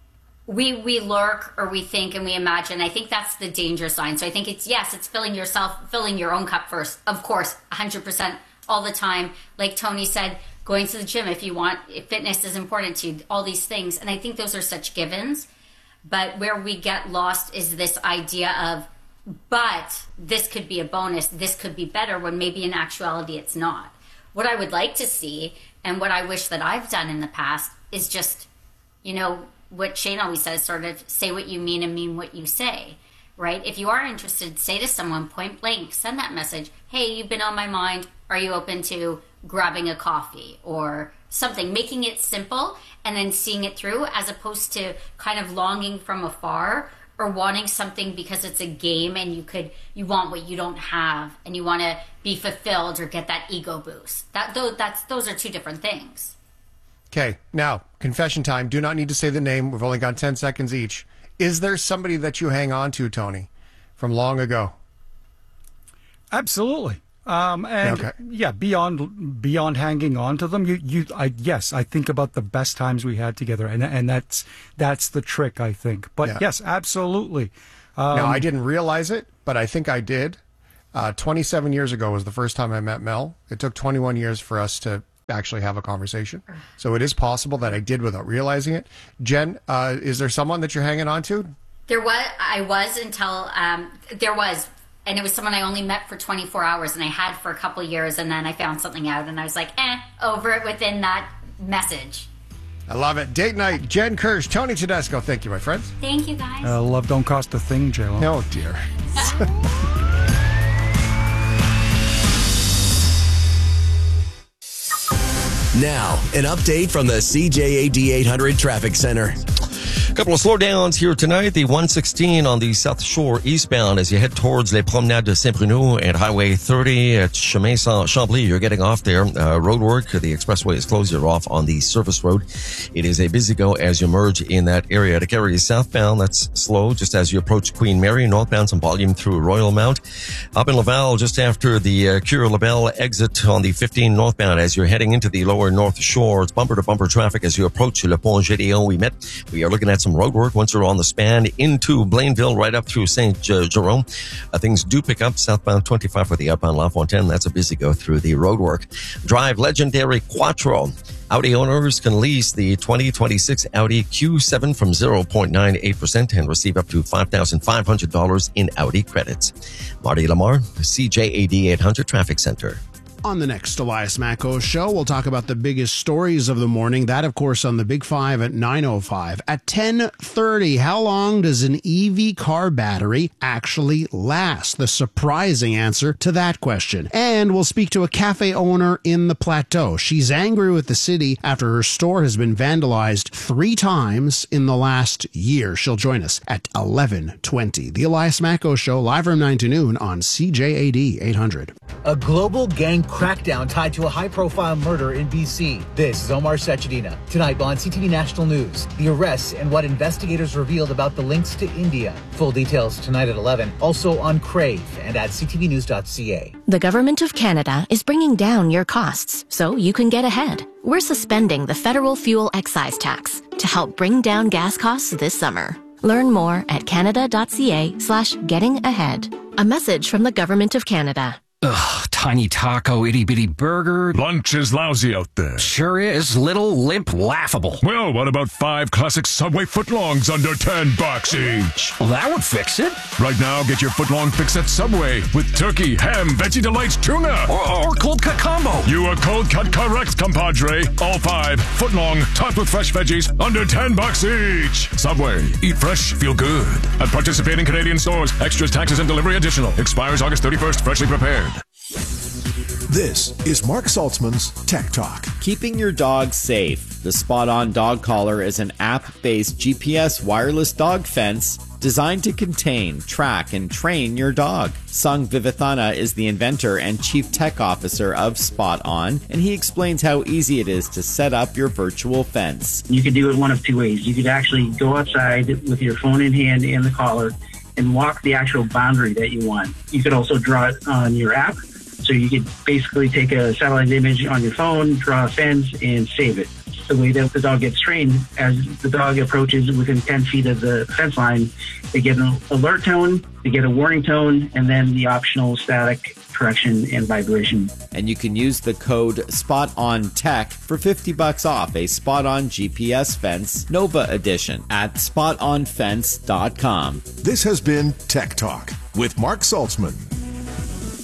Speaker 24: we we lurk or we think and we imagine. I think that's the danger sign. So I think it's, yes, it's filling yourself, filling your own cup first. Of course, one hundred percent all the time. Like Tony said, going to the gym if you want, if fitness is important to you, all these things. And I think those are such givens. But where we get lost is this idea of, but this could be a bonus, this could be better, when maybe in actuality it's not. What I would like to see, and what I wish that I've done in the past, is just, you know, what Shane always says, sort of say what you mean and mean what you say. right? If you are interested, say to someone point blank, send that message. Hey, you've been on my mind. Are you open to grabbing a coffee or something? Making it simple and then seeing it through, as opposed to kind of longing from afar or wanting something because it's a game and you could you want what you don't have and you want to be fulfilled or get that ego boost. That though that's those are two different things.
Speaker 2: Okay, now confession time. Do not need to say the name. We've only got ten seconds each. Is there somebody that you hang on to, Tony, from long ago?
Speaker 25: Absolutely. Um, and
Speaker 2: Okay.
Speaker 25: yeah, beyond beyond hanging on to them, you you I yes, I think about the best times we had together, and and that's that's the trick, I think. But
Speaker 2: Yeah.
Speaker 25: yes, absolutely. Um,
Speaker 2: now, I didn't realize it, but I think I did. Uh, twenty-seven years ago was the first time I met Mel. It took twenty-one years for us to actually have a conversation. So it is possible that I did without realizing it. Jen, uh, is there someone that you're hanging on to?
Speaker 24: There was I was until um, there was. And it was someone I only met for twenty-four hours and I had for a couple of years, and then I found something out and I was like, eh, over it within that message.
Speaker 2: I love it. Date night, Jen Kirsch, Tony Tedesco. Thank you, my friends.
Speaker 24: Thank you, guys.
Speaker 25: uh, love don't cost a thing, J-Lo.
Speaker 2: Oh, dear.
Speaker 3: Now, an update from the C J A D eight hundred Traffic Center.
Speaker 4: A couple of slowdowns here tonight. The one sixteen on the South Shore eastbound as you head towards Les Promenades de Saint-Bruno and Highway thirty at Chemin Saint-Chambly. You're getting off there. Uh, road work. The expressway is closed. You're off on the service road. It is a busy go as you merge in that area. To carry southbound, that's slow just as you approach Queen Mary. Northbound, some volume through Royal Mount. Up in Laval, just after the uh, Cure Labelle exit on the fifteen northbound as you're heading into the lower North Shore. It's bumper to bumper traffic as you approach Le Pont Gédéon. We met. We are looking at some road work once you're on the span into Blainville, right up through Saint Jerome. Uh, things do pick up southbound twenty-five for the outbound La Fontaine. That's a busy go through the road work. Drive legendary Quattro. Audi owners can lease the twenty twenty-six Audi Q seven from zero point nine eight percent and receive up to five thousand five hundred dollars in Audi credits. Marty Lamar, C J A D eight hundred Traffic Center.
Speaker 7: On the next Elias Macco show, we'll talk about the biggest stories of the morning. That, of course, on the Big Five at nine oh five. At ten thirty, how long does an E V car battery actually last? The surprising answer to that question. And we'll speak to a cafe owner in the Plateau. She's angry with the city after her store has been vandalized three times in the last year. She'll join us at eleven twenty. The Elias Macco show, live from nine to noon on C J A D eight hundred.
Speaker 8: A global gang crackdown tied to a high-profile murder in B C. This is Omar Sachedina. Tonight on C T V National News, the arrests and what investigators revealed about the links to India. Full details tonight at eleven. Also on Crave and at c t v news dot c a.
Speaker 15: The Government of Canada is bringing down your costs so you can get ahead. We're suspending the federal fuel excise tax to help bring down gas costs this summer. Learn more at canada.ca slash getting ahead. A message from the Government of Canada.
Speaker 9: Ugh, tiny taco, itty bitty burger.
Speaker 10: Lunch is lousy out there.
Speaker 9: Sure is. Little, limp, laughable.
Speaker 10: Well, what about five classic Subway footlongs under ten bucks each?
Speaker 9: Well, that would fix it.
Speaker 10: Right now, get your footlong fix at Subway with turkey, ham, veggie delights, tuna.
Speaker 9: Or, or cold cut combo.
Speaker 10: You are cold cut correct, compadre. All five footlong, topped with fresh veggies, under ten bucks each. Subway. Eat fresh, feel good. At participating Canadian stores. Extras, taxes, and delivery additional. Expires August thirty-first. Freshly prepared.
Speaker 12: This is Mark Saltzman's Tech Talk.
Speaker 26: Keeping your dog safe. The Spot On Dog Collar is an app-based G P S wireless dog fence designed to contain, track, and train your dog. Sung Vivithana is the inventor and chief tech officer of Spot On, and he explains how easy it is to set up your virtual fence.
Speaker 27: You could do it one of two ways. You could actually go outside with your phone in hand and the collar and walk the actual boundary that you want. You could also draw it on your app. So you could basically take a satellite image on your phone, draw a fence, and save it. The way that the dog gets trained, as the dog approaches within ten feet of the fence line, they get an alert tone, they get a warning tone, and then the optional static correction and vibration.
Speaker 26: And you can use the code SPOTONTECH for fifty bucks off a Spot On G P S fence Nova edition at spot on fence dot com.
Speaker 12: This has been Tech Talk with Mark Saltzman.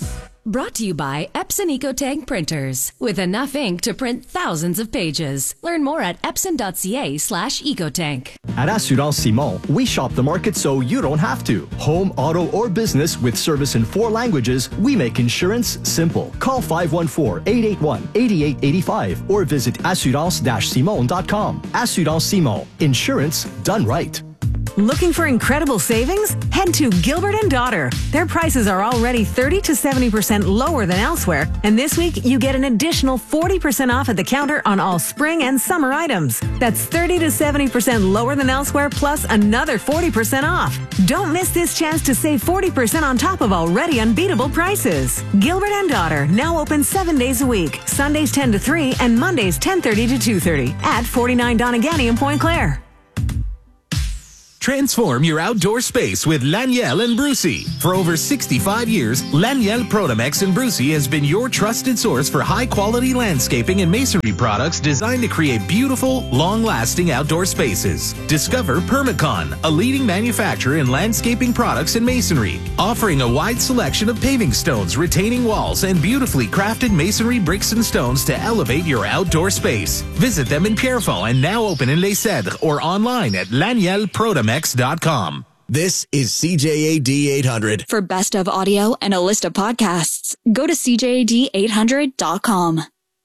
Speaker 11: Brought to you by Epson EcoTank printers. With enough ink to print thousands of pages. Learn more at epson.ca slash ecotank.
Speaker 13: At Assurance Simon, we shop the market so you don't have to. Home, auto, or business with service in four languages, we make insurance simple. Call five one four, eight eight one, eight eight eight five or visit assurance dash simon dot com. Assurance Simon. Insurance done right.
Speaker 16: Looking for incredible savings? Head to Gilbert and Daughter. Their prices are already thirty to seventy percent lower than elsewhere, and this week you get an additional forty percent off at the counter on all spring and summer items. That's thirty to seventy percent lower than elsewhere, plus another forty percent off. Don't miss this chance to save forty percent on top of already unbeatable prices. Gilbert and Daughter, now open seven days a week, Sundays ten to three and Mondays ten thirty to two thirty at forty-nine Donegany in Point Claire.
Speaker 17: Transform your outdoor space with Laniel and Brucey. For over sixty-five years, Laniel Protomex and Brucey has been your trusted source for high-quality landscaping and masonry products designed to create beautiful, long-lasting outdoor spaces. Discover Permacon, a leading manufacturer in landscaping products and masonry, offering a wide selection of paving stones, retaining walls, and beautifully crafted masonry bricks and stones to elevate your outdoor space. Visit them in Pierrefonds and now open in Les Cèdres or online at laniel protomex dot com.
Speaker 3: This is C J A D eight hundred.
Speaker 18: For best of audio and a list of podcasts, go to c j a d eight hundred dot com.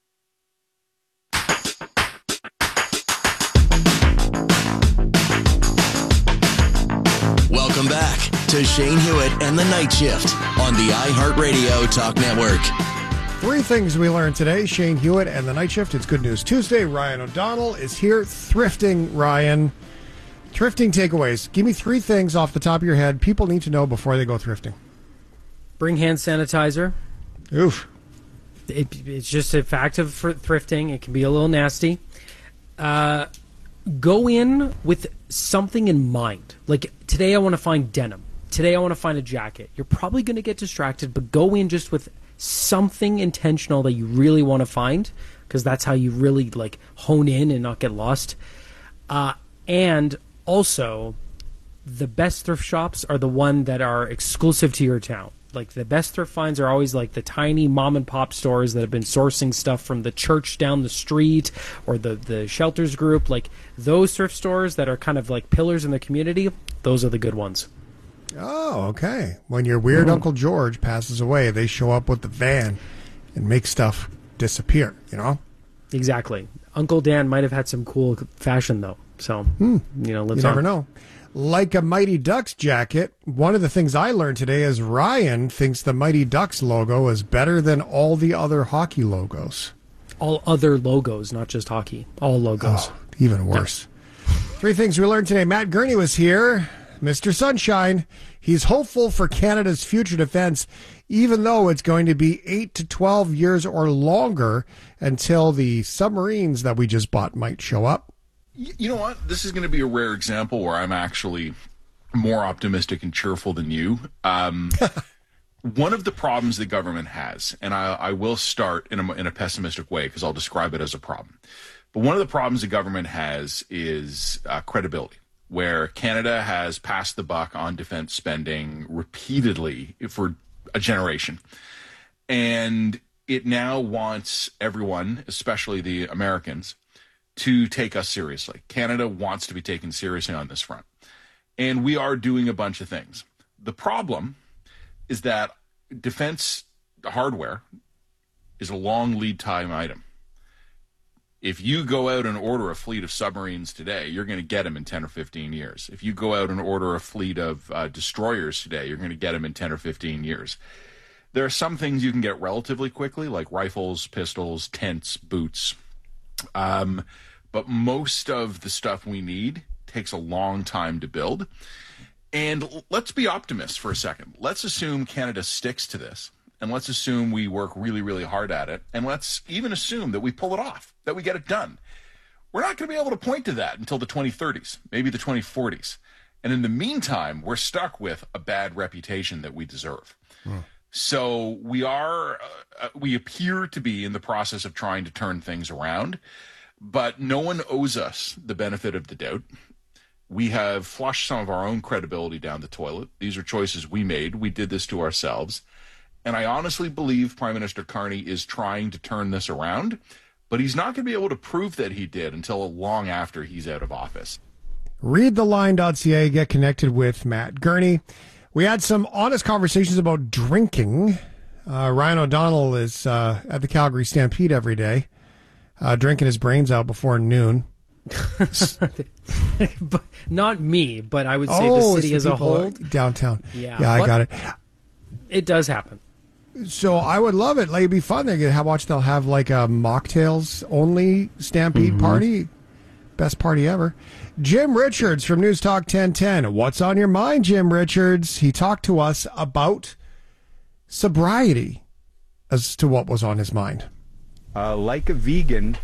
Speaker 3: Welcome back to Shane Hewitt and the Night Shift on the iHeartRadio Talk Network.
Speaker 2: Three things we learned today. Shane Hewitt and the Night Shift. It's Good News Tuesday. Ryan O'Donnell is here. Thrifting, Ryan. Thrifting takeaways. Give me three things off the top of your head people need to know before they go thrifting.
Speaker 19: Bring hand sanitizer.
Speaker 2: Oof.
Speaker 19: It, it's just a fact of thrifting. It can be a little nasty. Uh, go in with something in mind. Like, today I want to find denim. Today I want to find a jacket. You're probably going to get distracted, but go in just with something intentional that you really want to find, because that's how you really, like, hone in and not get lost. Uh, and... Also, the best thrift shops are the one that are exclusive to your town. Like, the best thrift finds are always like the tiny mom and pop stores that have been sourcing stuff from the church down the street or the, the shelters group. Like, those thrift stores that are kind of like pillars in the community, those are the good ones.
Speaker 2: Oh, okay. When your weird mm-hmm. Uncle George passes away, they show up with the van and make stuff disappear, you know?
Speaker 19: Exactly. Uncle Dan might have had some cool fashion, though. So, hmm. you know, let's
Speaker 2: you never
Speaker 19: on.
Speaker 2: know. Like a Mighty Ducks jacket, one of the things I learned today is Ryan thinks the Mighty Ducks logo is better than all the other hockey logos.
Speaker 19: All other logos, not just hockey. All logos.
Speaker 2: Oh, even worse. No. Three things we learned today. Matt Gurney was here. Mister Sunshine. He's hopeful for Canada's future defense, even though it's going to be eight to twelve years or longer until the submarines that we just bought might show up.
Speaker 20: You know what? This is going to be a rare example where I'm actually more optimistic and cheerful than you. Um, one of the problems the government has, and I, I will start in a, in a pessimistic way because I'll describe it as a problem. But one of the problems the government has is uh, credibility, where Canada has passed the buck on defense spending repeatedly for a generation. And it now wants everyone, especially the Americans, to take us seriously. Canada wants to be taken seriously on this front. And we are doing a bunch of things. The problem is that defense hardware is a long lead time item. If you go out and order a fleet of submarines today, you're going to get them in ten or fifteen years. If you go out and order a fleet of uh, destroyers today, you're going to get them in ten or fifteen years. There are some things you can get relatively quickly, like rifles, pistols, tents, boots. Um, but most of the stuff we need takes a long time to build. And let's be optimists for a second. Let's assume Canada sticks to this. And let's assume we work really, really hard at it. And let's even assume that we pull it off, that we get it done. We're not going to be able to point to that until the twenty thirties, maybe the twenty forties. And in the meantime, we're stuck with a bad reputation that we deserve. Hmm. So we are, uh, we appear to be in the process of trying to turn things around, but no one owes us the benefit of the doubt. We have flushed some of our own credibility down the toilet. These are choices we made. We did this to ourselves. And I honestly believe Prime Minister Carney is trying to turn this around, but he's not going to be able to prove that he did until long after he's out of office.
Speaker 2: Read the line dot c a, get connected with Matt Gurney. We had some honest conversations about drinking. Uh, Ryan O'Donnell is uh, at the Calgary Stampede every day, uh, drinking his brains out before noon.
Speaker 19: But not me, but I would say
Speaker 2: oh,
Speaker 19: the city
Speaker 2: it's
Speaker 19: as
Speaker 2: the
Speaker 19: a whole.
Speaker 2: Downtown.
Speaker 19: Yeah,
Speaker 2: yeah, I
Speaker 19: but
Speaker 2: got it.
Speaker 19: It does happen.
Speaker 2: So I would love it. Like, it'd be fun. They could have watch. They'll have like a mocktails only Stampede
Speaker 19: Mm-hmm.
Speaker 2: party. Best party ever. Jim Richards from News Talk ten ten. What's on your mind, Jim Richards? He talked to us about sobriety as to what was on his mind.
Speaker 1: Uh, like a vegan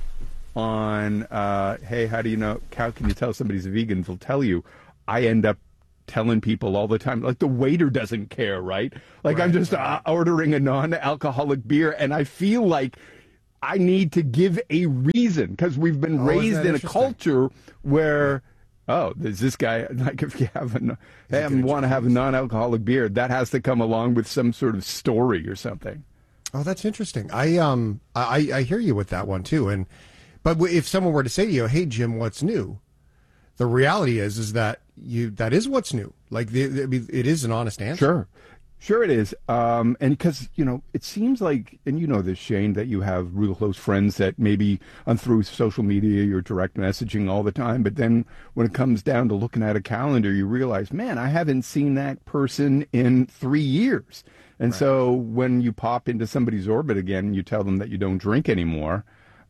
Speaker 1: on, uh, hey, how do you know, how can you tell somebody's a vegan? They'll tell you. I end up telling people all the time, like the waiter doesn't care, right? Like right, I'm just right. uh, ordering a non-alcoholic beer, and I feel like I need to give a reason because we've been
Speaker 2: oh,
Speaker 1: raised in a culture where, oh, there's this guy, like if you have a, hey, I want to have a non-alcoholic beer, that has to come along with some sort of story or something.
Speaker 2: Oh, that's interesting. I um I, I hear you with that one too. And but if someone were to say to you, "Hey Jim, what's new?" The reality is is that you that is what's new. Like the, the, it is an honest answer.
Speaker 1: Sure. Sure it is. Um, and because, you know, it seems like, and you know this, Shane, that you have real close friends that maybe on through social media, you're direct messaging all the time. But then when it comes down to looking at a calendar, you realize, man, I haven't seen that person in three years. And right. so when you pop into somebody's orbit again, and you tell them that you don't drink anymore,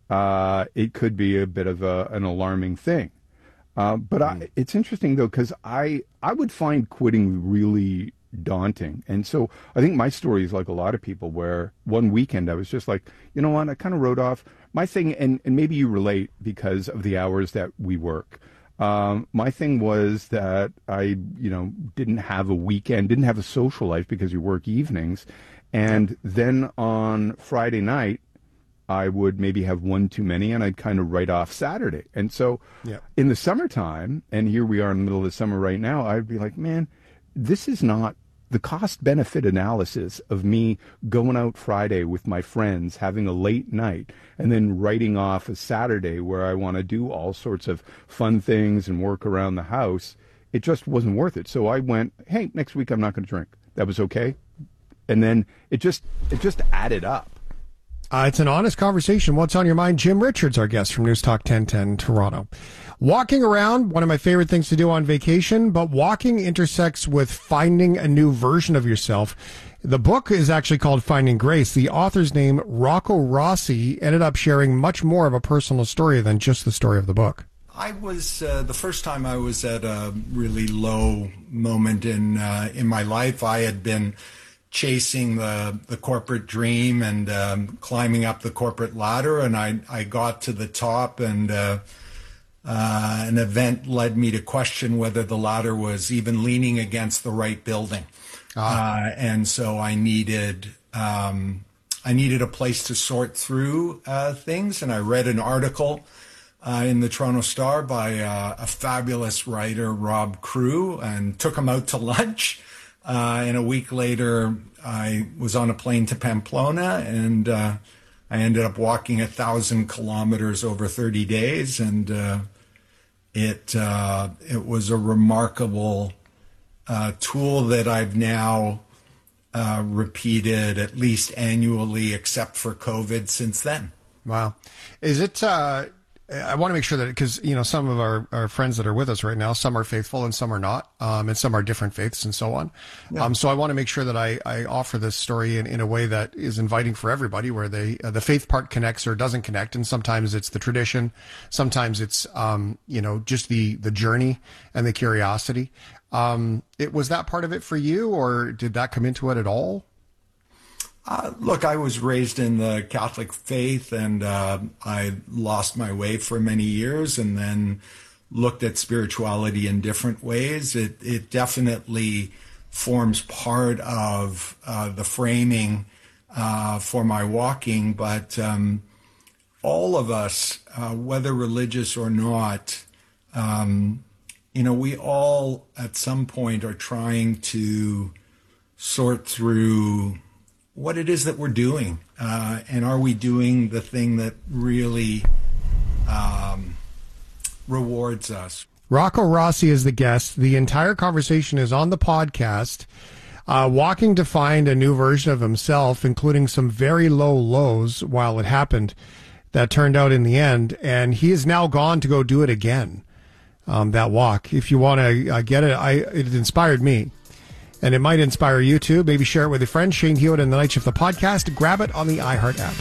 Speaker 1: uh, it could be a bit of a, an alarming thing. Uh, but mm. I, it's interesting, though, because I, I would find quitting really daunting. And so I think my story is like a lot of people where one weekend I was just like, you know what, I kind of wrote off my thing. And, and maybe you relate because of the hours that we work. Um, my thing was that I, you know, didn't have a weekend, didn't have a social life because you work evenings. And then on Friday night, I would maybe have one too many and I'd kind of write off Saturday. And so yeah. in the summertime, and here we are in the middle of the summer right now, I'd be like, man, this is not the cost-benefit analysis of me going out Friday with my friends, having a late night, and then writing off a Saturday where I want to do all sorts of fun things and work around the house. It just wasn't worth it. So I went, hey, next week I'm not going to drink. That was okay. And then it just it just added up.
Speaker 2: Uh, it's an honest conversation. What's on your mind? Jim Richards, our guest from News Talk ten ten Toronto. Walking around, one of my favorite things to do on vacation, but walking intersects with finding a new version of yourself. The book is actually called Finding Grace. The author's name, Rocco Rossi, ended up sharing much more of a personal story than just the story of the book.
Speaker 5: I was, uh, the first time I was at a really low moment in uh, in my life, I had been chasing the, the corporate dream and um, climbing up the corporate ladder, and I, I got to the top, and uh, uh, an event led me to question whether the ladder was even leaning against the right building. Ah. Uh, and so I needed um, I needed a place to sort through uh, things, and I read an article uh, in the Toronto Star by uh, a fabulous writer, Rob Crew, and took him out to lunch. Uh, and a week later, I was on a plane to Pamplona, and uh, I ended up walking a thousand kilometers over thirty days, and uh, it uh, it was a remarkable uh, tool that I've now uh, repeated at least annually, except for COVID, since then.
Speaker 2: Wow, is it? Uh... I want to make sure that, because, you know, some of our, our friends that are with us right now, some are faithful and some are not, um, and some are different faiths and so on. Yeah. Um, so I want to make sure that I, I offer this story in, in a way that is inviting for everybody, where they, uh, the faith part connects or doesn't connect. And sometimes it's the tradition. Sometimes it's, um, you know, just the, the journey and the curiosity. Um, it was that part of it for you, or did that come into it at all?
Speaker 5: Uh, look, I was raised in the Catholic faith, and uh, I lost my way for many years, and then looked at spirituality in different ways. It it definitely forms part of uh, the framing uh, for my walking, but um, all of us, uh, whether religious or not, um, you know, we all at some point are trying to sort through what it is that we're doing, uh, and are we doing the thing that really um, rewards us.
Speaker 2: Rocco Rossi is the guest. The entire conversation is on the podcast. Uh, walking to find a new version of himself, including some very low lows while it happened, that turned out in the end. And he is now gone to go do it again, um, that walk. If you want to uh, get it, I it inspired me. And it might inspire you too. Maybe share it with a friend. Shane Hewitt and the Night Shift, the podcast. Grab it on the iHeart app.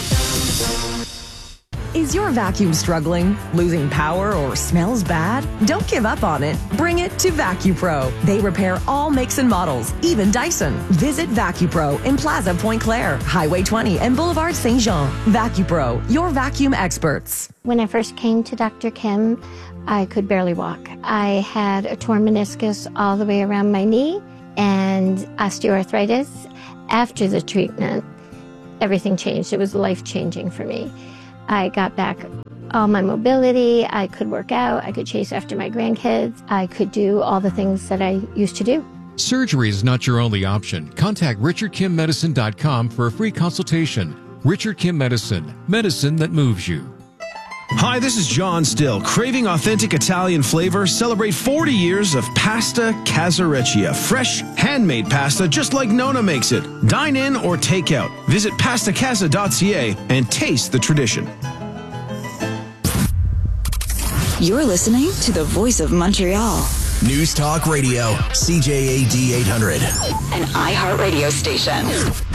Speaker 6: Is your vacuum struggling, losing power, or smells bad? Don't give up on it. Bring it to VacuPro. They repair all makes and models, even Dyson. Visit VacuPro in Plaza Point Claire, Highway twenty, and Boulevard Saint Jean. VacuPro, your vacuum experts.
Speaker 14: When I first came to Doctor Kim, I could barely walk. I had a torn meniscus all the way around my knee and osteoarthritis. After the treatment, everything changed. It was life-changing for me. I got back all my mobility. I could work out. I could chase after my grandkids. I could do all the things that I used to do.
Speaker 21: Surgery is not your only option. Contact richard kim medicine dot com for a free consultation. Richard Kim Medicine, medicine that moves you.
Speaker 22: Hi, this is John Still. Craving authentic Italian flavor? Celebrate forty years of Pasta Casareccia. Fresh, handmade pasta just like Nona makes it. Dine in or take out. Visit pasta casa dot c a and taste the tradition.
Speaker 18: You're listening to the Voice of Montreal.
Speaker 3: News Talk Radio, C J A D eight hundred.
Speaker 18: An iHeart radio station.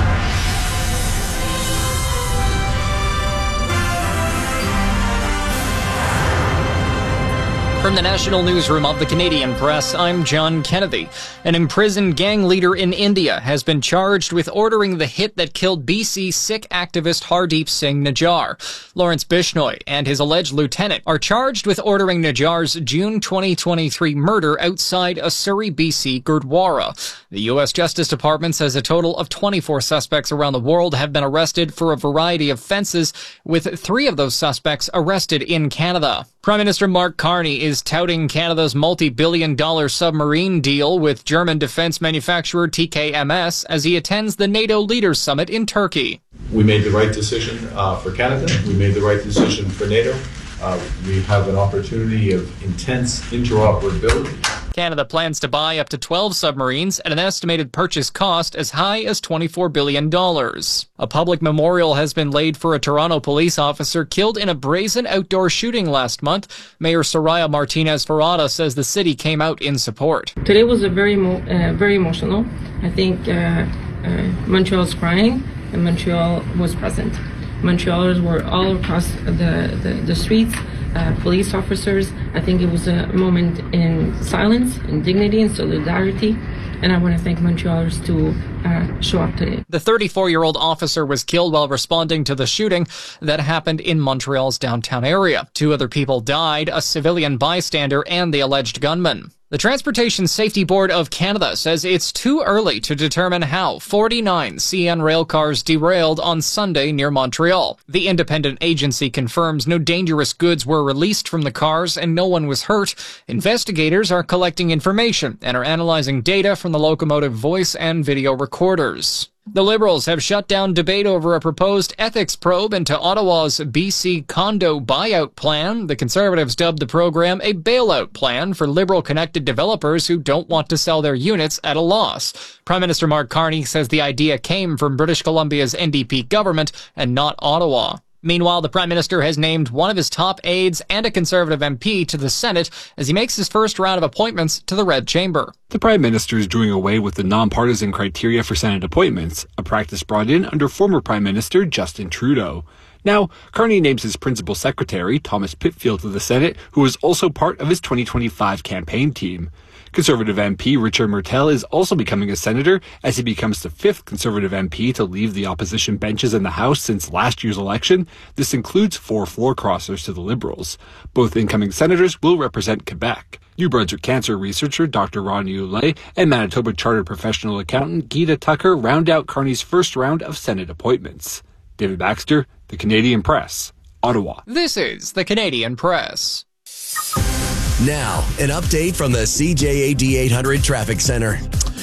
Speaker 22: From the National Newsroom of the Canadian Press, I'm John Kennedy. An imprisoned gang leader in India has been charged with ordering the hit that killed B C Sikh activist Hardeep Singh Najjar. Lawrence Bishnoi and his alleged lieutenant are charged with ordering Najjar's June twenty twenty-three murder outside a Surrey, B C Gurdwara. The U S Justice Department says a total of twenty-four suspects around the world have been arrested for a variety of offences, with three of those suspects arrested in Canada. Prime Minister Mark Carney is touting Canada's multi-billion dollar submarine deal with German defense manufacturer T K M S as he attends the NATO Leaders Summit in Turkey.
Speaker 23: We made the right decision uh, for Canada. We made the right decision for NATO. Uh, we have an opportunity of intense interoperability.
Speaker 22: Canada plans to buy up to twelve submarines at an estimated purchase cost as high as twenty-four billion dollars. A public memorial has been laid for a Toronto police officer killed in a brazen outdoor shooting last month. Mayor Soraya Martinez-Ferrada says the city came out in support.
Speaker 24: Today was a very, mo- uh, very emotional. I think uh, uh, Montreal was crying and Montreal was present. Montrealers were all across the, the, the streets, uh, police officers. I think it was a moment in silence, in dignity, and solidarity. And I want to thank Montrealers to uh, show up today.
Speaker 22: The thirty-four-year-old officer was killed while responding to the shooting that happened in Montreal's downtown area. Two other people died, a civilian bystander and the alleged gunman. The Transportation Safety Board of Canada says it's too early to determine how forty-nine C N rail cars derailed on Sunday near Montreal. The independent agency confirms no dangerous goods were released from the cars and no one was hurt. Investigators are collecting information and are analyzing data from the locomotive voice and video recorders. The Liberals have shut down debate over a proposed ethics probe into Ottawa's B C condo buyout plan. The Conservatives dubbed the program a bailout plan for Liberal-connected developers who don't want to sell their units at a loss. Prime Minister Mark Carney says the idea came from British Columbia's N D P government and not Ottawa. Meanwhile, the Prime Minister has named one of his top aides and a Conservative M P to the Senate as he makes his first round of appointments to the Red Chamber.
Speaker 25: The Prime Minister is doing away with the nonpartisan criteria for Senate appointments, a practice brought in under former Prime Minister Justin Trudeau. Now, Carney names his principal secretary, Thomas Pitfield, to the Senate, who is also part of his twenty twenty-five campaign team. Conservative M P Richard Martel is also becoming a senator as he becomes the fifth Conservative M P to leave the opposition benches in the House since last year's election. This includes four floor crossers to the Liberals. Both incoming senators will represent Quebec. New Brunswick cancer researcher Doctor Ron Ulay and Manitoba Chartered Professional Accountant Gita Tucker round out Carney's first round of Senate appointments. David Baxter, The Canadian Press, Ottawa.
Speaker 22: This is The Canadian Press.
Speaker 3: Now, an update from the C J A D eight hundred Traffic Center.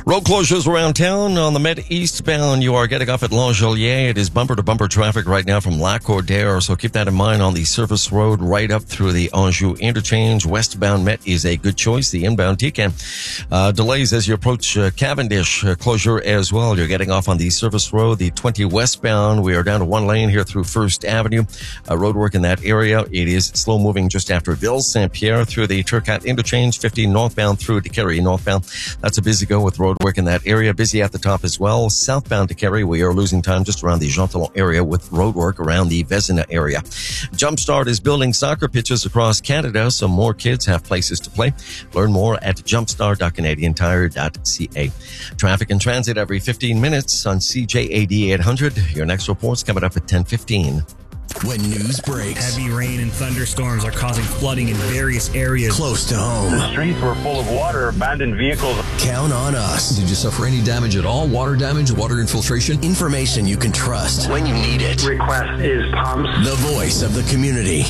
Speaker 4: Road closures around town. On the Met eastbound, you are getting off at Langelier. It is bumper-to-bumper traffic right now from Lac-Cordaire, so keep that in mind on the service road right up through the Anjou interchange. Westbound Met is a good choice. The inbound T C A N. Uh, delays as you approach uh, Cavendish. Uh, closure as well. You're getting off on the service road. The twenty westbound, we are down to one lane here through First Avenue. Uh, road work in that area. It is slow-moving just after Ville-Saint-Pierre through the Turcotte interchange. fifty northbound through to Kerry northbound. That's a busy go with road work in that area. Busy at the top as well. Southbound to Kerry, we are losing time just around the Jean Talon area with road work around the Vezina area. Jumpstart is building soccer pitches across Canada so more kids have places to play. Learn more at jumpstart dot canadian tire dot c a. Traffic and transit every fifteen minutes on C J A D eight hundred. Your next report's coming up at ten fifteen.
Speaker 3: When news breaks,
Speaker 7: heavy rain and thunderstorms are causing flooding in various areas
Speaker 3: close to home.
Speaker 8: The streets were full of water, abandoned vehicles.
Speaker 3: Count on us.
Speaker 9: Did you suffer any damage at all? Water damage, water infiltration?
Speaker 3: Information you can trust when you need it.
Speaker 8: Request is pumps.
Speaker 3: The voice of the community.